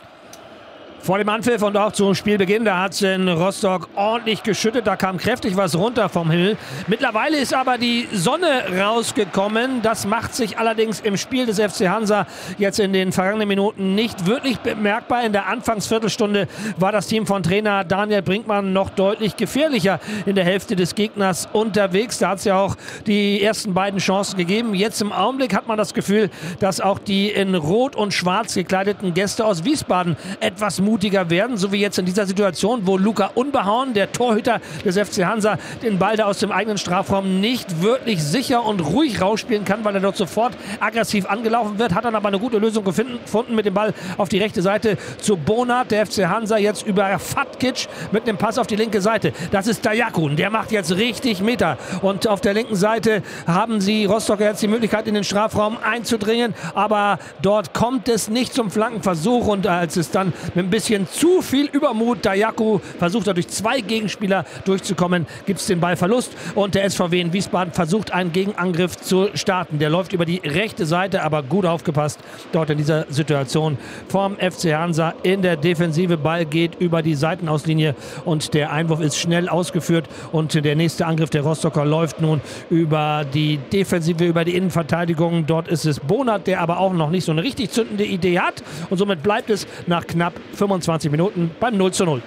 Vor dem Anpfiff und auch zum Spielbeginn, da hat es in Rostock ordentlich geschüttet, da kam kräftig was runter vom Himmel. Mittlerweile ist aber die Sonne rausgekommen, das macht sich allerdings im Spiel des FC Hansa jetzt in den vergangenen Minuten nicht wirklich bemerkbar. In der Anfangsviertelstunde war das Team von Trainer Daniel Brinkmann noch deutlich gefährlicher in der Hälfte des Gegners unterwegs. Da hat es ja auch die ersten beiden Chancen gegeben. Jetzt im Augenblick hat man das Gefühl, dass auch die in Rot und Schwarz gekleideten Gäste aus Wiesbaden etwas mutiger werden, so wie jetzt in dieser Situation, wo Luca Unbehauen, der Torhüter des FC Hansa, den Ball da aus dem eigenen Strafraum nicht wirklich sicher und ruhig rausspielen kann, weil er dort sofort aggressiv angelaufen wird, hat dann aber eine gute Lösung gefunden mit dem Ball auf die rechte Seite zu Bonat. Der FC Hansa jetzt über Fatkic mit einem Pass auf die linke Seite. Das ist Dajakun, der macht jetzt richtig Meter und auf der linken Seite haben sie Rostocker jetzt die Möglichkeit, in den Strafraum einzudringen, aber dort kommt es nicht zum Flankenversuch und als es dann mit ein bisschen zu viel Übermut, Dajaku versucht er durch 2 Gegenspieler durchzukommen, gibt es den Ballverlust und der SVW in Wiesbaden versucht einen Gegenangriff zu starten. Der läuft über die rechte Seite, aber gut aufgepasst dort in dieser Situation vom FC Hansa in der Defensive. Ball geht über die Seitenauslinie und der Einwurf ist schnell ausgeführt und der nächste Angriff der Rostocker läuft nun über die Defensive, über die Innenverteidigung. Dort ist es Bonat, der aber auch noch nicht so eine richtig zündende Idee hat und somit bleibt es nach knapp 25 Minuten beim 0:0.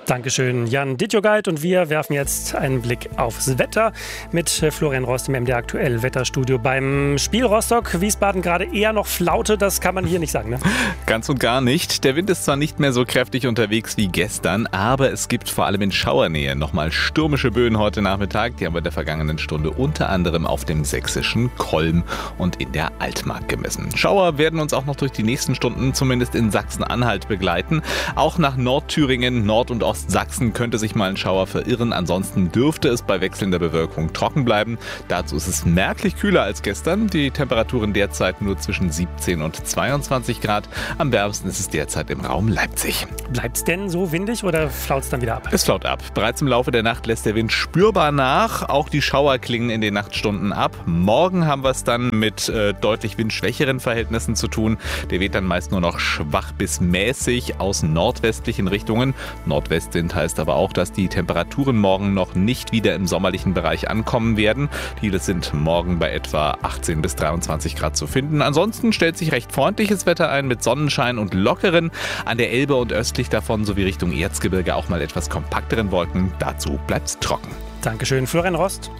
Dankeschön, Jan Dittjogait. Und wir werfen jetzt einen Blick aufs Wetter mit Florian Rost im MDR Aktuell Wetterstudio. Beim Spiel Rostock-Wiesbaden gerade eher noch Flaute, das kann man hier nicht sagen, ne? Ganz und gar nicht. Der Wind ist zwar nicht mehr so kräftig unterwegs wie gestern, aber es gibt vor allem in Schauernähe nochmal stürmische Böen heute Nachmittag. Die haben wir in der vergangenen Stunde unter anderem auf dem sächsischen Kolm und in der Altmark gemessen. Schauer werden uns auch noch durch die nächsten Stunden zumindest in Sachsen-Anhalt begleiten. Auch nach Nordthüringen, Nord- und Ostsachsen könnte sich mal ein Schauer verirren. Ansonsten dürfte es bei wechselnder Bewölkung trocken bleiben. Dazu ist es merklich kühler als gestern. Die Temperaturen derzeit nur zwischen 17 und 22 Grad. Am wärmsten ist es derzeit im Raum Leipzig. Bleibt es denn so windig oder flaut es dann wieder ab? Es flaut ab. Bereits im Laufe der Nacht lässt der Wind spürbar nach. Auch die Schauer klingen in den Nachtstunden ab. Morgen haben wir es dann mit deutlich windschwächeren Verhältnissen zu tun. Der weht dann meist nur noch schwach bis mäßig aus nordwestlichen Richtungen. Nordwestwind heißt aber auch, dass die Temperaturen morgen noch nicht wieder im sommerlichen Bereich ankommen werden. Die sind morgen bei etwa 18 bis 23 Grad zu finden. Ansonsten stellt sich recht freundliches Wetter ein mit Sonnenschein und lockeren, an der Elbe und östlich davon sowie Richtung Erzgebirge auch mal etwas kompakteren Wolken. Dazu bleibt's trocken. Dankeschön, Florian Rost.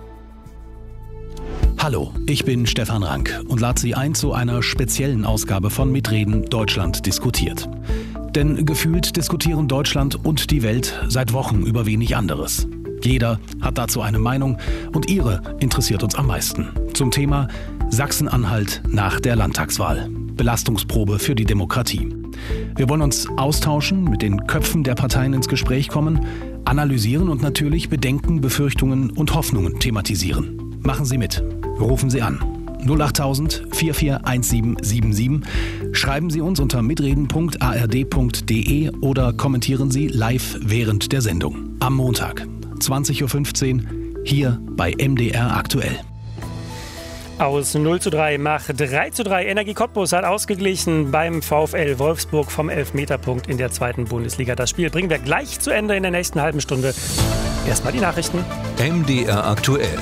Hallo, ich bin Stefan Rank und lade Sie ein zu einer speziellen Ausgabe von Mitreden Deutschland diskutiert. Denn gefühlt diskutieren Deutschland und die Welt seit Wochen über wenig anderes. Jeder hat dazu eine Meinung und ihre interessiert uns am meisten. Zum Thema Sachsen-Anhalt nach der Landtagswahl. Belastungsprobe für die Demokratie. Wir wollen uns austauschen, mit den Köpfen der Parteien ins Gespräch kommen, analysieren und natürlich Bedenken, Befürchtungen und Hoffnungen thematisieren. Machen Sie mit. Rufen Sie an. 08000 441777. Schreiben Sie uns unter mitreden.ard.de oder kommentieren Sie live während der Sendung. Am Montag, 20.15 Uhr, hier bei MDR Aktuell. Aus 0:3 macht 3:3. Energie Cottbus hat ausgeglichen beim VfL Wolfsburg vom Elfmeterpunkt in der 2. Bundesliga. Das Spiel bringen wir gleich zu Ende in der nächsten halben Stunde. Erstmal die Nachrichten. MDR Aktuell.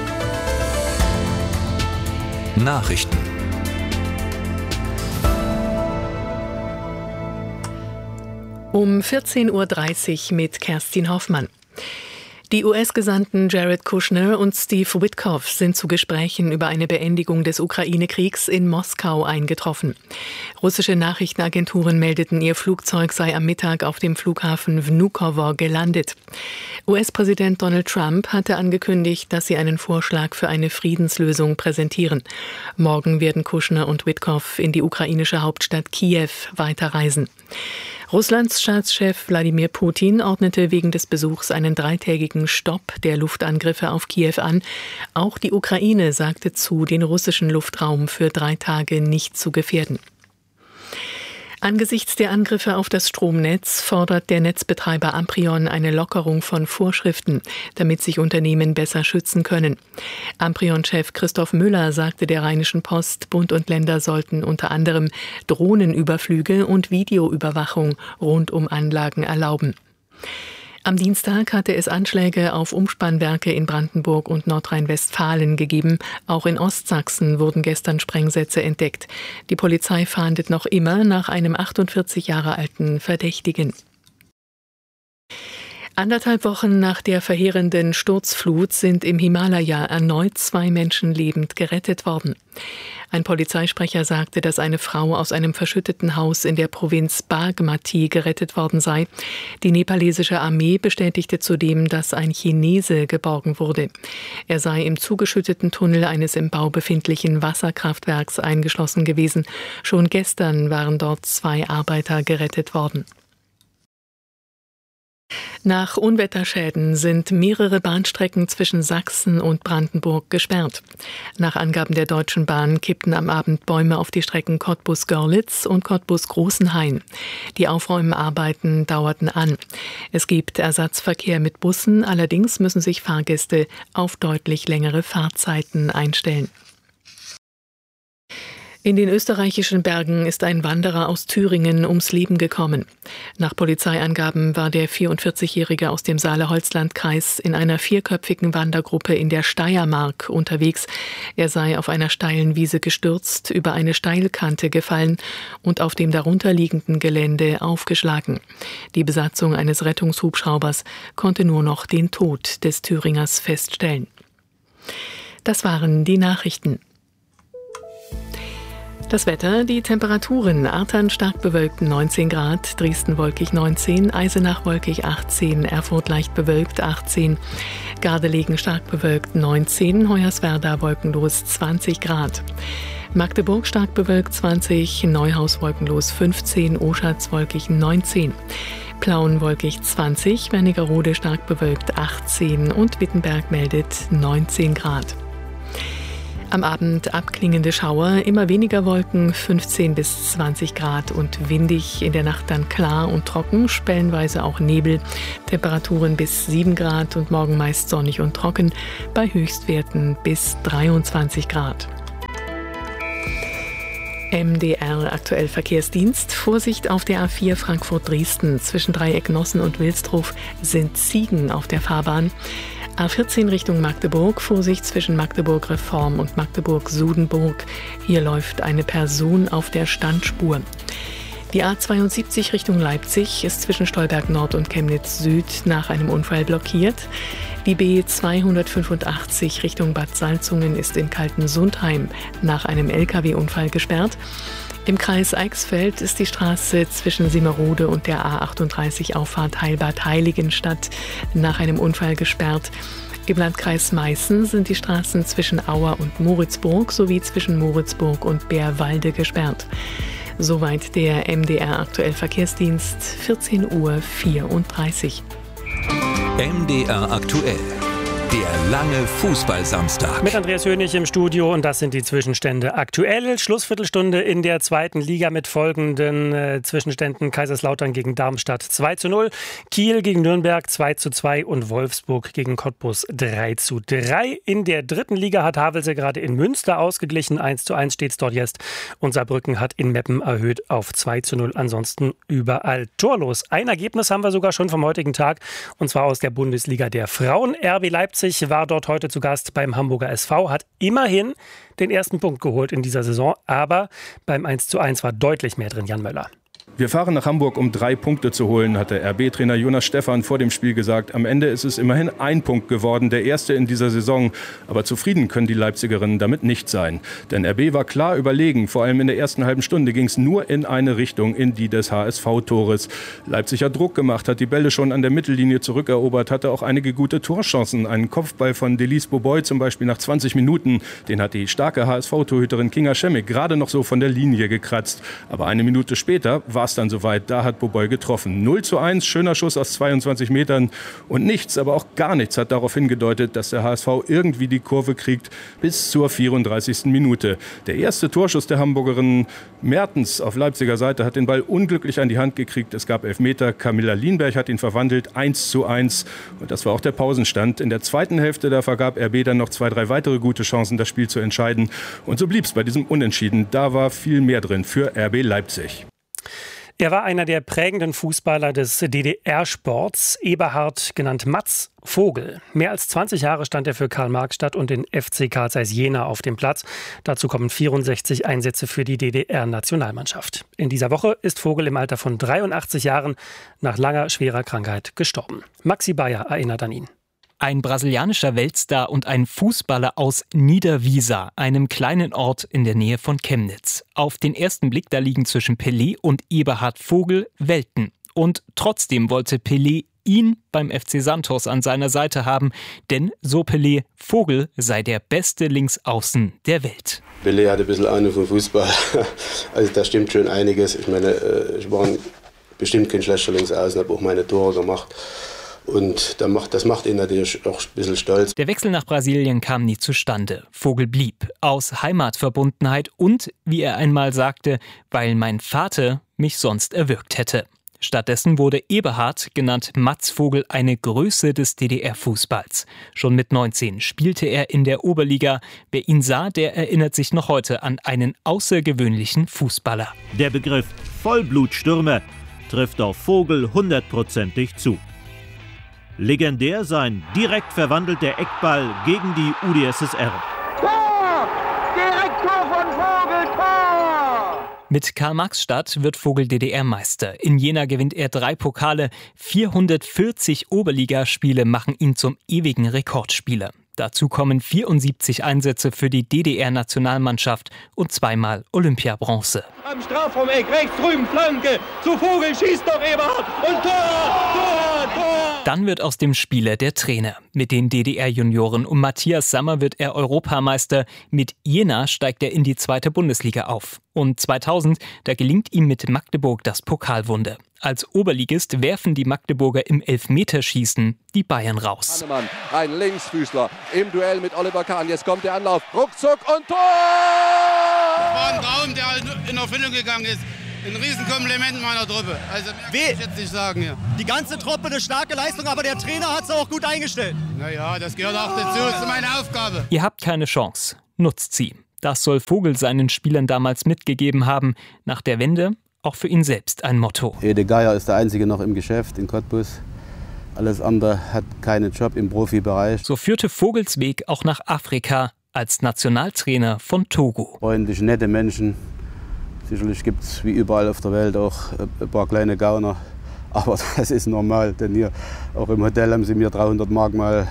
Nachrichten. Um 14.30 Uhr mit Kerstin Hoffmann. Die US-Gesandten Jared Kushner und Steve Witkoff sind zu Gesprächen über eine Beendigung des Ukraine-Kriegs in Moskau eingetroffen. Russische Nachrichtenagenturen meldeten, ihr Flugzeug sei am Mittag auf dem Flughafen Vnukovo gelandet. US-Präsident Donald Trump hatte angekündigt, dass sie einen Vorschlag für eine Friedenslösung präsentieren. Morgen werden Kushner und Witkoff in die ukrainische Hauptstadt Kiew weiterreisen. Russlands Staatschef Wladimir Putin ordnete wegen des Besuchs einen 3-tägigen Stopp der Luftangriffe auf Kiew an. Auch die Ukraine sagte zu, den russischen Luftraum für 3 Tage nicht zu gefährden. Angesichts der Angriffe auf das Stromnetz fordert der Netzbetreiber Amprion eine Lockerung von Vorschriften, damit sich Unternehmen besser schützen können. Amprion-Chef Christoph Müller sagte der Rheinischen Post, Bund und Länder sollten unter anderem Drohnenüberflüge und Videoüberwachung rund um Anlagen erlauben. Am Dienstag hatte es Anschläge auf Umspannwerke in Brandenburg und Nordrhein-Westfalen gegeben. Auch in Ostsachsen wurden gestern Sprengsätze entdeckt. Die Polizei fahndet noch immer nach einem 48 Jahre alten Verdächtigen. 1,5 Wochen nach der verheerenden Sturzflut sind im Himalaya erneut 2 Menschen lebend gerettet worden. Ein Polizeisprecher sagte, dass eine Frau aus einem verschütteten Haus in der Provinz Bagmati gerettet worden sei. Die nepalesische Armee bestätigte zudem, dass ein Chinese geborgen wurde. Er sei im zugeschütteten Tunnel eines im Bau befindlichen Wasserkraftwerks eingeschlossen gewesen. Schon gestern waren dort 2 Arbeiter gerettet worden. Nach Unwetterschäden sind mehrere Bahnstrecken zwischen Sachsen und Brandenburg gesperrt. Nach Angaben der Deutschen Bahn kippten am Abend Bäume auf die Strecken Cottbus-Görlitz und Cottbus-Großenhain. Die Aufräumarbeiten dauerten an. Es gibt Ersatzverkehr mit Bussen, allerdings müssen sich Fahrgäste auf deutlich längere Fahrzeiten einstellen. In den österreichischen Bergen ist ein Wanderer aus Thüringen ums Leben gekommen. Nach Polizeiangaben war der 44-Jährige aus dem Saale-Holzland-Kreis in einer 4-köpfigen Wandergruppe in der Steiermark unterwegs. Er sei auf einer steilen Wiese gestürzt, über eine Steilkante gefallen und auf dem darunterliegenden Gelände aufgeschlagen. Die Besatzung eines Rettungshubschraubers konnte nur noch den Tod des Thüringers feststellen. Das waren die Nachrichten. Das Wetter, die Temperaturen: Artern stark bewölkt 19 Grad, Dresden wolkig 19, Eisenach wolkig 18, Erfurt leicht bewölkt 18, Gardelegen stark bewölkt 19, Hoyerswerda wolkenlos 20 Grad. Magdeburg stark bewölkt 20, Neuhaus wolkenlos 15, Oschatz wolkig 19. Plauen wolkig 20, Wernigerode stark bewölkt 18 und Wittenberg meldet 19 Grad. Am Abend abklingende Schauer, immer weniger Wolken, 15 bis 20 Grad und windig, in der Nacht dann klar und trocken, stellenweise auch Nebel, Temperaturen bis 7 Grad und morgen meist sonnig und trocken, bei Höchstwerten bis 23 Grad. MDR aktuell Verkehrsdienst. Vorsicht auf der A4 Frankfurt-Dresden. Zwischen Dreieck Nossen und Wilsdruf sind Ziegen auf der Fahrbahn. A14 Richtung Magdeburg, Vorsicht zwischen Magdeburg-Reform und Magdeburg-Sudenburg. Hier läuft eine Person auf der Standspur. Die A72 Richtung Leipzig ist zwischen Stolberg Nord und Chemnitz Süd nach einem Unfall blockiert. Die B285 Richtung Bad Salzungen ist in Kaltensundheim nach einem Lkw-Unfall gesperrt. Im Kreis Eichsfeld ist die Straße zwischen Simmerode und der A38 Auffahrt Heilbad Heiligenstadt nach einem Unfall gesperrt. Im Landkreis Meißen sind die Straßen zwischen Auer und Moritzburg sowie zwischen Moritzburg und Bärwalde gesperrt. Soweit der MDR aktuell Verkehrsdienst, 14:34 Uhr. MDR aktuell. Der lange Fußballsamstag. Mit Andreas Hönig im Studio und das sind die Zwischenstände aktuell. Schlussviertelstunde in der zweiten Liga mit folgenden Zwischenständen: Kaiserslautern gegen Darmstadt 2:0, Kiel gegen Nürnberg 2:2 und Wolfsburg gegen Cottbus 3:3. In der dritten Liga hat Havelse gerade in Münster ausgeglichen, 1:1 steht es dort jetzt und Saarbrücken hat in Meppen erhöht auf 2:0. Ansonsten überall torlos. Ein Ergebnis haben wir sogar schon vom heutigen Tag und zwar aus der Bundesliga der Frauen. RB Leipzig war dort heute zu Gast beim Hamburger SV, hat immerhin den ersten Punkt geholt in dieser Saison, aber beim 1:1 war deutlich mehr drin. Jan Möller. Wir fahren nach Hamburg, um 3 Punkte zu holen, hatte RB-Trainer Jonas Stephan vor dem Spiel gesagt. Am Ende ist es immerhin 1 Punkt geworden, der erste in dieser Saison. Aber zufrieden können die Leipzigerinnen damit nicht sein. Denn RB war klar überlegen. Vor allem in der ersten halben Stunde ging es nur in eine Richtung, in die des HSV-Tores. Leipzig hat Druck gemacht, hat die Bälle schon an der Mittellinie zurückerobert, hatte auch einige gute Torchancen. Einen Kopfball von Delis Boboy zum Beispiel nach 20 Minuten. Den hat die starke HSV-Torhüterin Kinga Schemmig gerade noch so von der Linie gekratzt. Aber eine Minute später war es dann soweit, da hat Boboy getroffen. 0:1, schöner Schuss aus 22 Metern und nichts, aber auch gar nichts hat darauf hingedeutet, dass der HSV irgendwie die Kurve kriegt bis zur 34. Minute. Der erste Torschuss der Hamburgerinnen Mertens auf Leipziger Seite hat den Ball unglücklich an die Hand gekriegt. Es gab Elfmeter, Camilla Lienberg hat ihn verwandelt, 1:1 und das war auch der Pausenstand. In der zweiten Hälfte, da vergab RB dann noch 2, 3 weitere gute Chancen, das Spiel zu entscheiden und so blieb es bei diesem Unentschieden. Da war viel mehr drin für RB Leipzig. Er war einer der prägenden Fußballer des DDR-Sports, Eberhard, genannt Mats Vogel. Mehr als 20 Jahre stand er für Karl-Marx-Stadt und den FC Carl Zeiss Jena auf dem Platz. Dazu kommen 64 Einsätze für die DDR-Nationalmannschaft. In dieser Woche ist Vogel im Alter von 83 Jahren nach langer, schwerer Krankheit gestorben. Maxi Bayer erinnert an ihn. Ein brasilianischer Weltstar und ein Fußballer aus Niederwiesa, einem kleinen Ort in der Nähe von Chemnitz. Auf den ersten Blick, da liegen zwischen Pelé und Eberhard Vogel Welten. Und trotzdem wollte Pelé ihn beim FC Santos an seiner Seite haben, denn so Pelé, Vogel sei der beste Linksaußen der Welt. Pelé hat ein bisschen Ahnung vom Fußball, also da stimmt schon einiges. Ich meine, ich war bestimmt kein schlechter Linksaußen, habe auch meine Tore gemacht. Und das macht ihn natürlich auch ein bisschen stolz. Der Wechsel nach Brasilien kam nie zustande. Vogel blieb aus Heimatverbundenheit und, wie er einmal sagte, weil mein Vater mich sonst erwürgt hätte. Stattdessen wurde Eberhard, genannt Mats Vogel, eine Größe des DDR-Fußballs. Schon mit 19 spielte er in der Oberliga. Wer ihn sah, der erinnert sich noch heute an einen außergewöhnlichen Fußballer. Der Begriff Vollblutstürmer trifft auf Vogel 100%ig zu. Legendär sein direkt verwandelter Eckball gegen die UdSSR. Tor! Direkttor von Vogel, Tor! Mit Karl-Marx-Stadt wird Vogel DDR-Meister. In Jena gewinnt er 3 Pokale. 440 Oberligaspiele machen ihn zum ewigen Rekordspieler. Dazu kommen 74 Einsätze für die DDR-Nationalmannschaft und 2-mal Olympiabronze. Am Strafraumeck, rechts drüben, Flanke, zu Vogel, schießt doch Eberhard und Tor! Dann wird aus dem Spieler der Trainer. Mit den DDR-Junioren um Matthias Sammer wird er Europameister. Mit Jena steigt er in die 2. Bundesliga auf. Und 2000, da gelingt ihm mit Magdeburg das Pokalwunder. Als Oberligist werfen die Magdeburger im Elfmeterschießen die Bayern raus. Hannemann, ein Linksfüßler im Duell mit Oliver Kahn. Jetzt kommt der Anlauf, ruckzuck und Tor! Das war ein Traum, der in Erfüllung gegangen ist. Ein Riesenkompliment meiner Truppe. Also mehr kann ich jetzt nicht sagen hier. Die ganze Truppe eine starke Leistung, aber der Trainer hat es auch gut eingestellt. Naja, das gehört auch dazu, das ist meine Aufgabe. Ihr habt keine Chance, nutzt sie. Das soll Vogel seinen Spielern damals mitgegeben haben. Nach der Wende auch für ihn selbst ein Motto. Ede Geier ist der Einzige noch im Geschäft in Cottbus. Alles andere hat keinen Job im Profibereich. So führte Vogels Weg auch nach Afrika als Nationaltrainer von Togo. Freundliche, nette Menschen. Sicherlich gibt es wie überall auf der Welt auch ein paar kleine Gauner. Aber das ist normal, denn hier auch im Hotel haben sie mir 300 Mark mal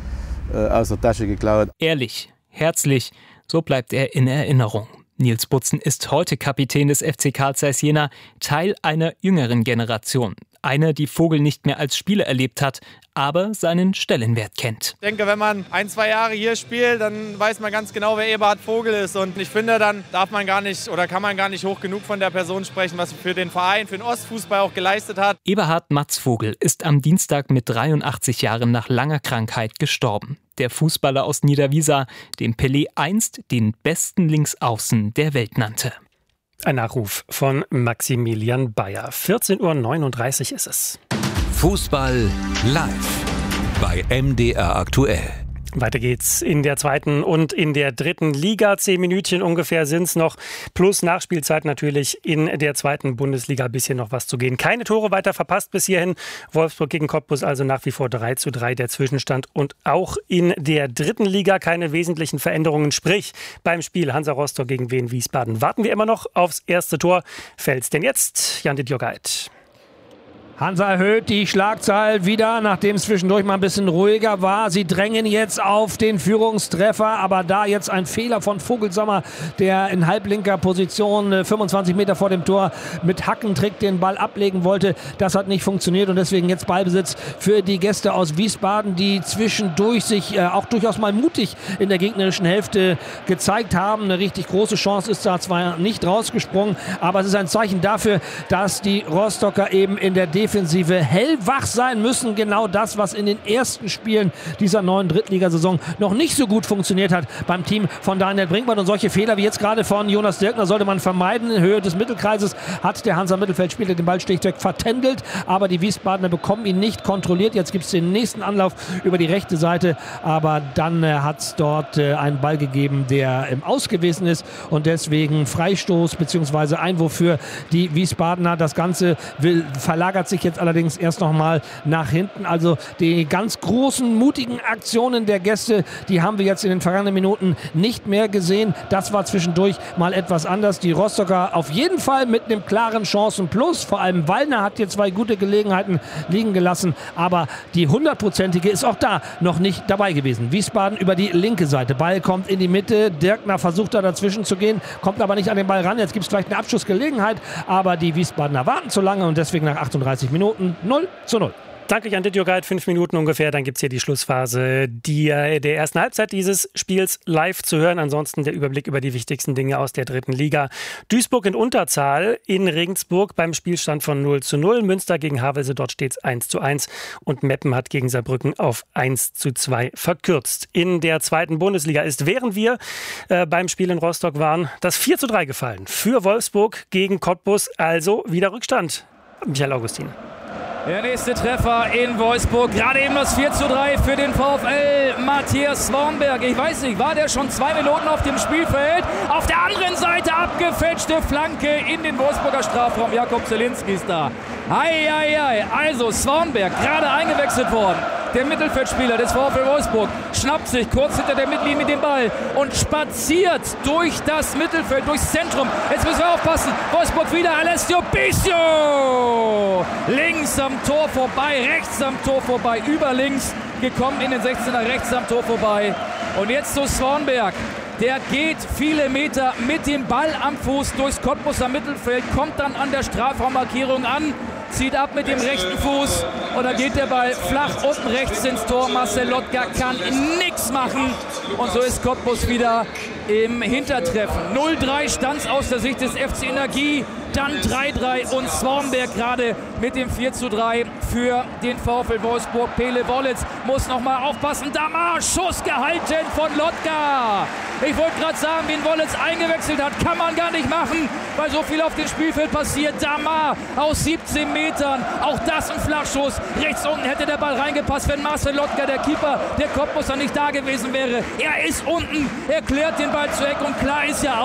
aus der Tasche geklaut. Ehrlich, herzlich, so bleibt er in Erinnerung. Nils Butzen ist heute Kapitän des FC Carl Zeiss Jena, Teil einer jüngeren Generation. Einer, die Vogel nicht mehr als Spieler erlebt hat, aber seinen Stellenwert kennt. Ich denke, wenn man 1-2 Jahre hier spielt, dann weiß man ganz genau, wer Eberhard Vogel ist. Und ich finde, dann darf man gar nicht oder kann man gar nicht hoch genug von der Person sprechen, was für den Verein, für den Ostfußball auch geleistet hat. Eberhard Mats Vogel ist am Dienstag mit 83 Jahren nach langer Krankheit gestorben. Der Fußballer aus Niederwiesa, den Pelé einst den besten Linksaußen der Welt nannte. Ein Nachruf von Maximilian Bayer. 14:39 Uhr ist es. Fußball live bei MDR aktuell. Weiter geht's in der 2. und in der 3. Liga. 10 Minütchen ungefähr sind's noch. Plus Nachspielzeit natürlich in der 2. Bundesliga. Bisschen noch was zu gehen. Keine Tore weiter verpasst bis hierhin. Wolfsburg gegen Cottbus also nach wie vor 3:3 der Zwischenstand. Und auch in der 3. Liga keine wesentlichen Veränderungen. Sprich, beim Spiel Hansa Rostock gegen Wien Wiesbaden warten wir immer noch aufs erste Tor. Fällt's denn jetzt? Jan-Dit Jogait. Hansa erhöht die Schlagzahl wieder, nachdem es zwischendurch mal ein bisschen ruhiger war. Sie drängen jetzt auf den Führungstreffer, aber da jetzt ein Fehler von Vogelsammer, der in halblinker Position 25 Meter vor dem Tor mit Hackentrick den Ball ablegen wollte. Das hat nicht funktioniert und deswegen jetzt Ballbesitz für die Gäste aus Wiesbaden, die zwischendurch sich auch durchaus mal mutig in der gegnerischen Hälfte gezeigt haben. Eine richtig große Chance ist da zwar nicht rausgesprungen, aber es ist ein Zeichen dafür, dass die Rostocker eben in der Defensive hellwach sein müssen. Genau das, was in den ersten Spielen dieser neuen Drittligasaison noch nicht so gut funktioniert hat beim Team von Daniel Brinkmann. Und solche Fehler wie jetzt gerade von Jonas Dirkner sollte man vermeiden. In Höhe des Mittelkreises hat der Hansa-Mittelfeldspieler den Ball schlichtweg vertändelt, aber die Wiesbadener bekommen ihn nicht kontrolliert. Jetzt gibt es den nächsten Anlauf über die rechte Seite, aber dann hat es dort einen Ball gegeben, der im Aus gewesen ist und deswegen Freistoß bzw. Einwurf für die Wiesbadener. Das Ganze verlagert sich jetzt allerdings erst noch mal nach hinten. Also die ganz großen, mutigen Aktionen der Gäste, die haben wir jetzt in den vergangenen Minuten nicht mehr gesehen. Das war zwischendurch mal etwas anders. Die Rostocker auf jeden Fall mit einem klaren Chancenplus. Vor allem Wallner hat hier 2 gute Gelegenheiten liegen gelassen. Aber die 100-prozentige ist auch da noch nicht dabei gewesen. Wiesbaden über die linke Seite. Ball kommt in die Mitte. Dirkner versucht da dazwischen zu gehen, kommt aber nicht an den Ball ran. Jetzt gibt es vielleicht eine Abschussgelegenheit. Aber die Wiesbadener warten zu lange und deswegen nach 38 Minuten 0:0. Danke, Jan-Dit Jogait. 5 Minuten ungefähr, dann gibt es hier die Schlussphase der ersten Halbzeit dieses Spiels live zu hören. Ansonsten der Überblick über die wichtigsten Dinge aus der 3. Liga. Duisburg in Unterzahl in Regensburg beim Spielstand von 0:0. Münster gegen Havelse, dort steht es 1:1. Und Meppen hat gegen Saarbrücken auf 1:2 verkürzt. In der 2. Bundesliga ist, während wir beim Spiel in Rostock waren, das 4:3 gefallen. Für Wolfsburg gegen Cottbus, also wieder Rückstand. Michael Augustin. Der nächste Treffer in Wolfsburg. Gerade eben das 4:3 für den VfL. Matthias Swanberg. Ich weiß nicht, war der schon 2 Minuten auf dem Spielfeld? Auf der anderen Seite abgefälschte Flanke in den Wolfsburger Strafraum. Jakob Zielinski ist da. Ei. Also Swanberg, gerade eingewechselt worden. Der Mittelfeldspieler des VfL Wolfsburg schnappt sich kurz hinter der Mittellinie den Ball und spaziert durch das Mittelfeld, durchs Zentrum. Jetzt müssen wir aufpassen. Wolfsburg wieder, Alessio Bisio. Links am Tor vorbei, rechts am Tor vorbei, über links gekommen in den 16er, rechts am Tor vorbei. Und jetzt zu Swanberg. Der geht viele Meter mit dem Ball am Fuß durchs Cottbuser Mittelfeld, kommt dann an der Strafraummarkierung an, zieht ab mit dem rechten Fuß und da geht der Ball flach unten rechts ins Tor. Marcel Lotka kann nichts machen und so ist Cottbus wieder im Hintertreffen. 0:3 stand aus der Sicht des FC Energie, dann 3:3 und Swanberg gerade mit dem 4:3 für den VfL Wolfsburg. Pele Wollitz muss nochmal aufpassen. Damar, Schuss gehalten von Lotka. Ich wollte gerade sagen, wen Wollitz eingewechselt hat, kann man gar nicht machen, weil so viel auf dem Spielfeld passiert. Damar aus 17 Metern, auch das ein Flachschuss. Rechts unten hätte der Ball reingepasst, wenn Marcel Lotka, der Keeper der Cottbuser, nicht da gewesen wäre. Er ist unten, er klärt den Ball zu Eck und klar ist ja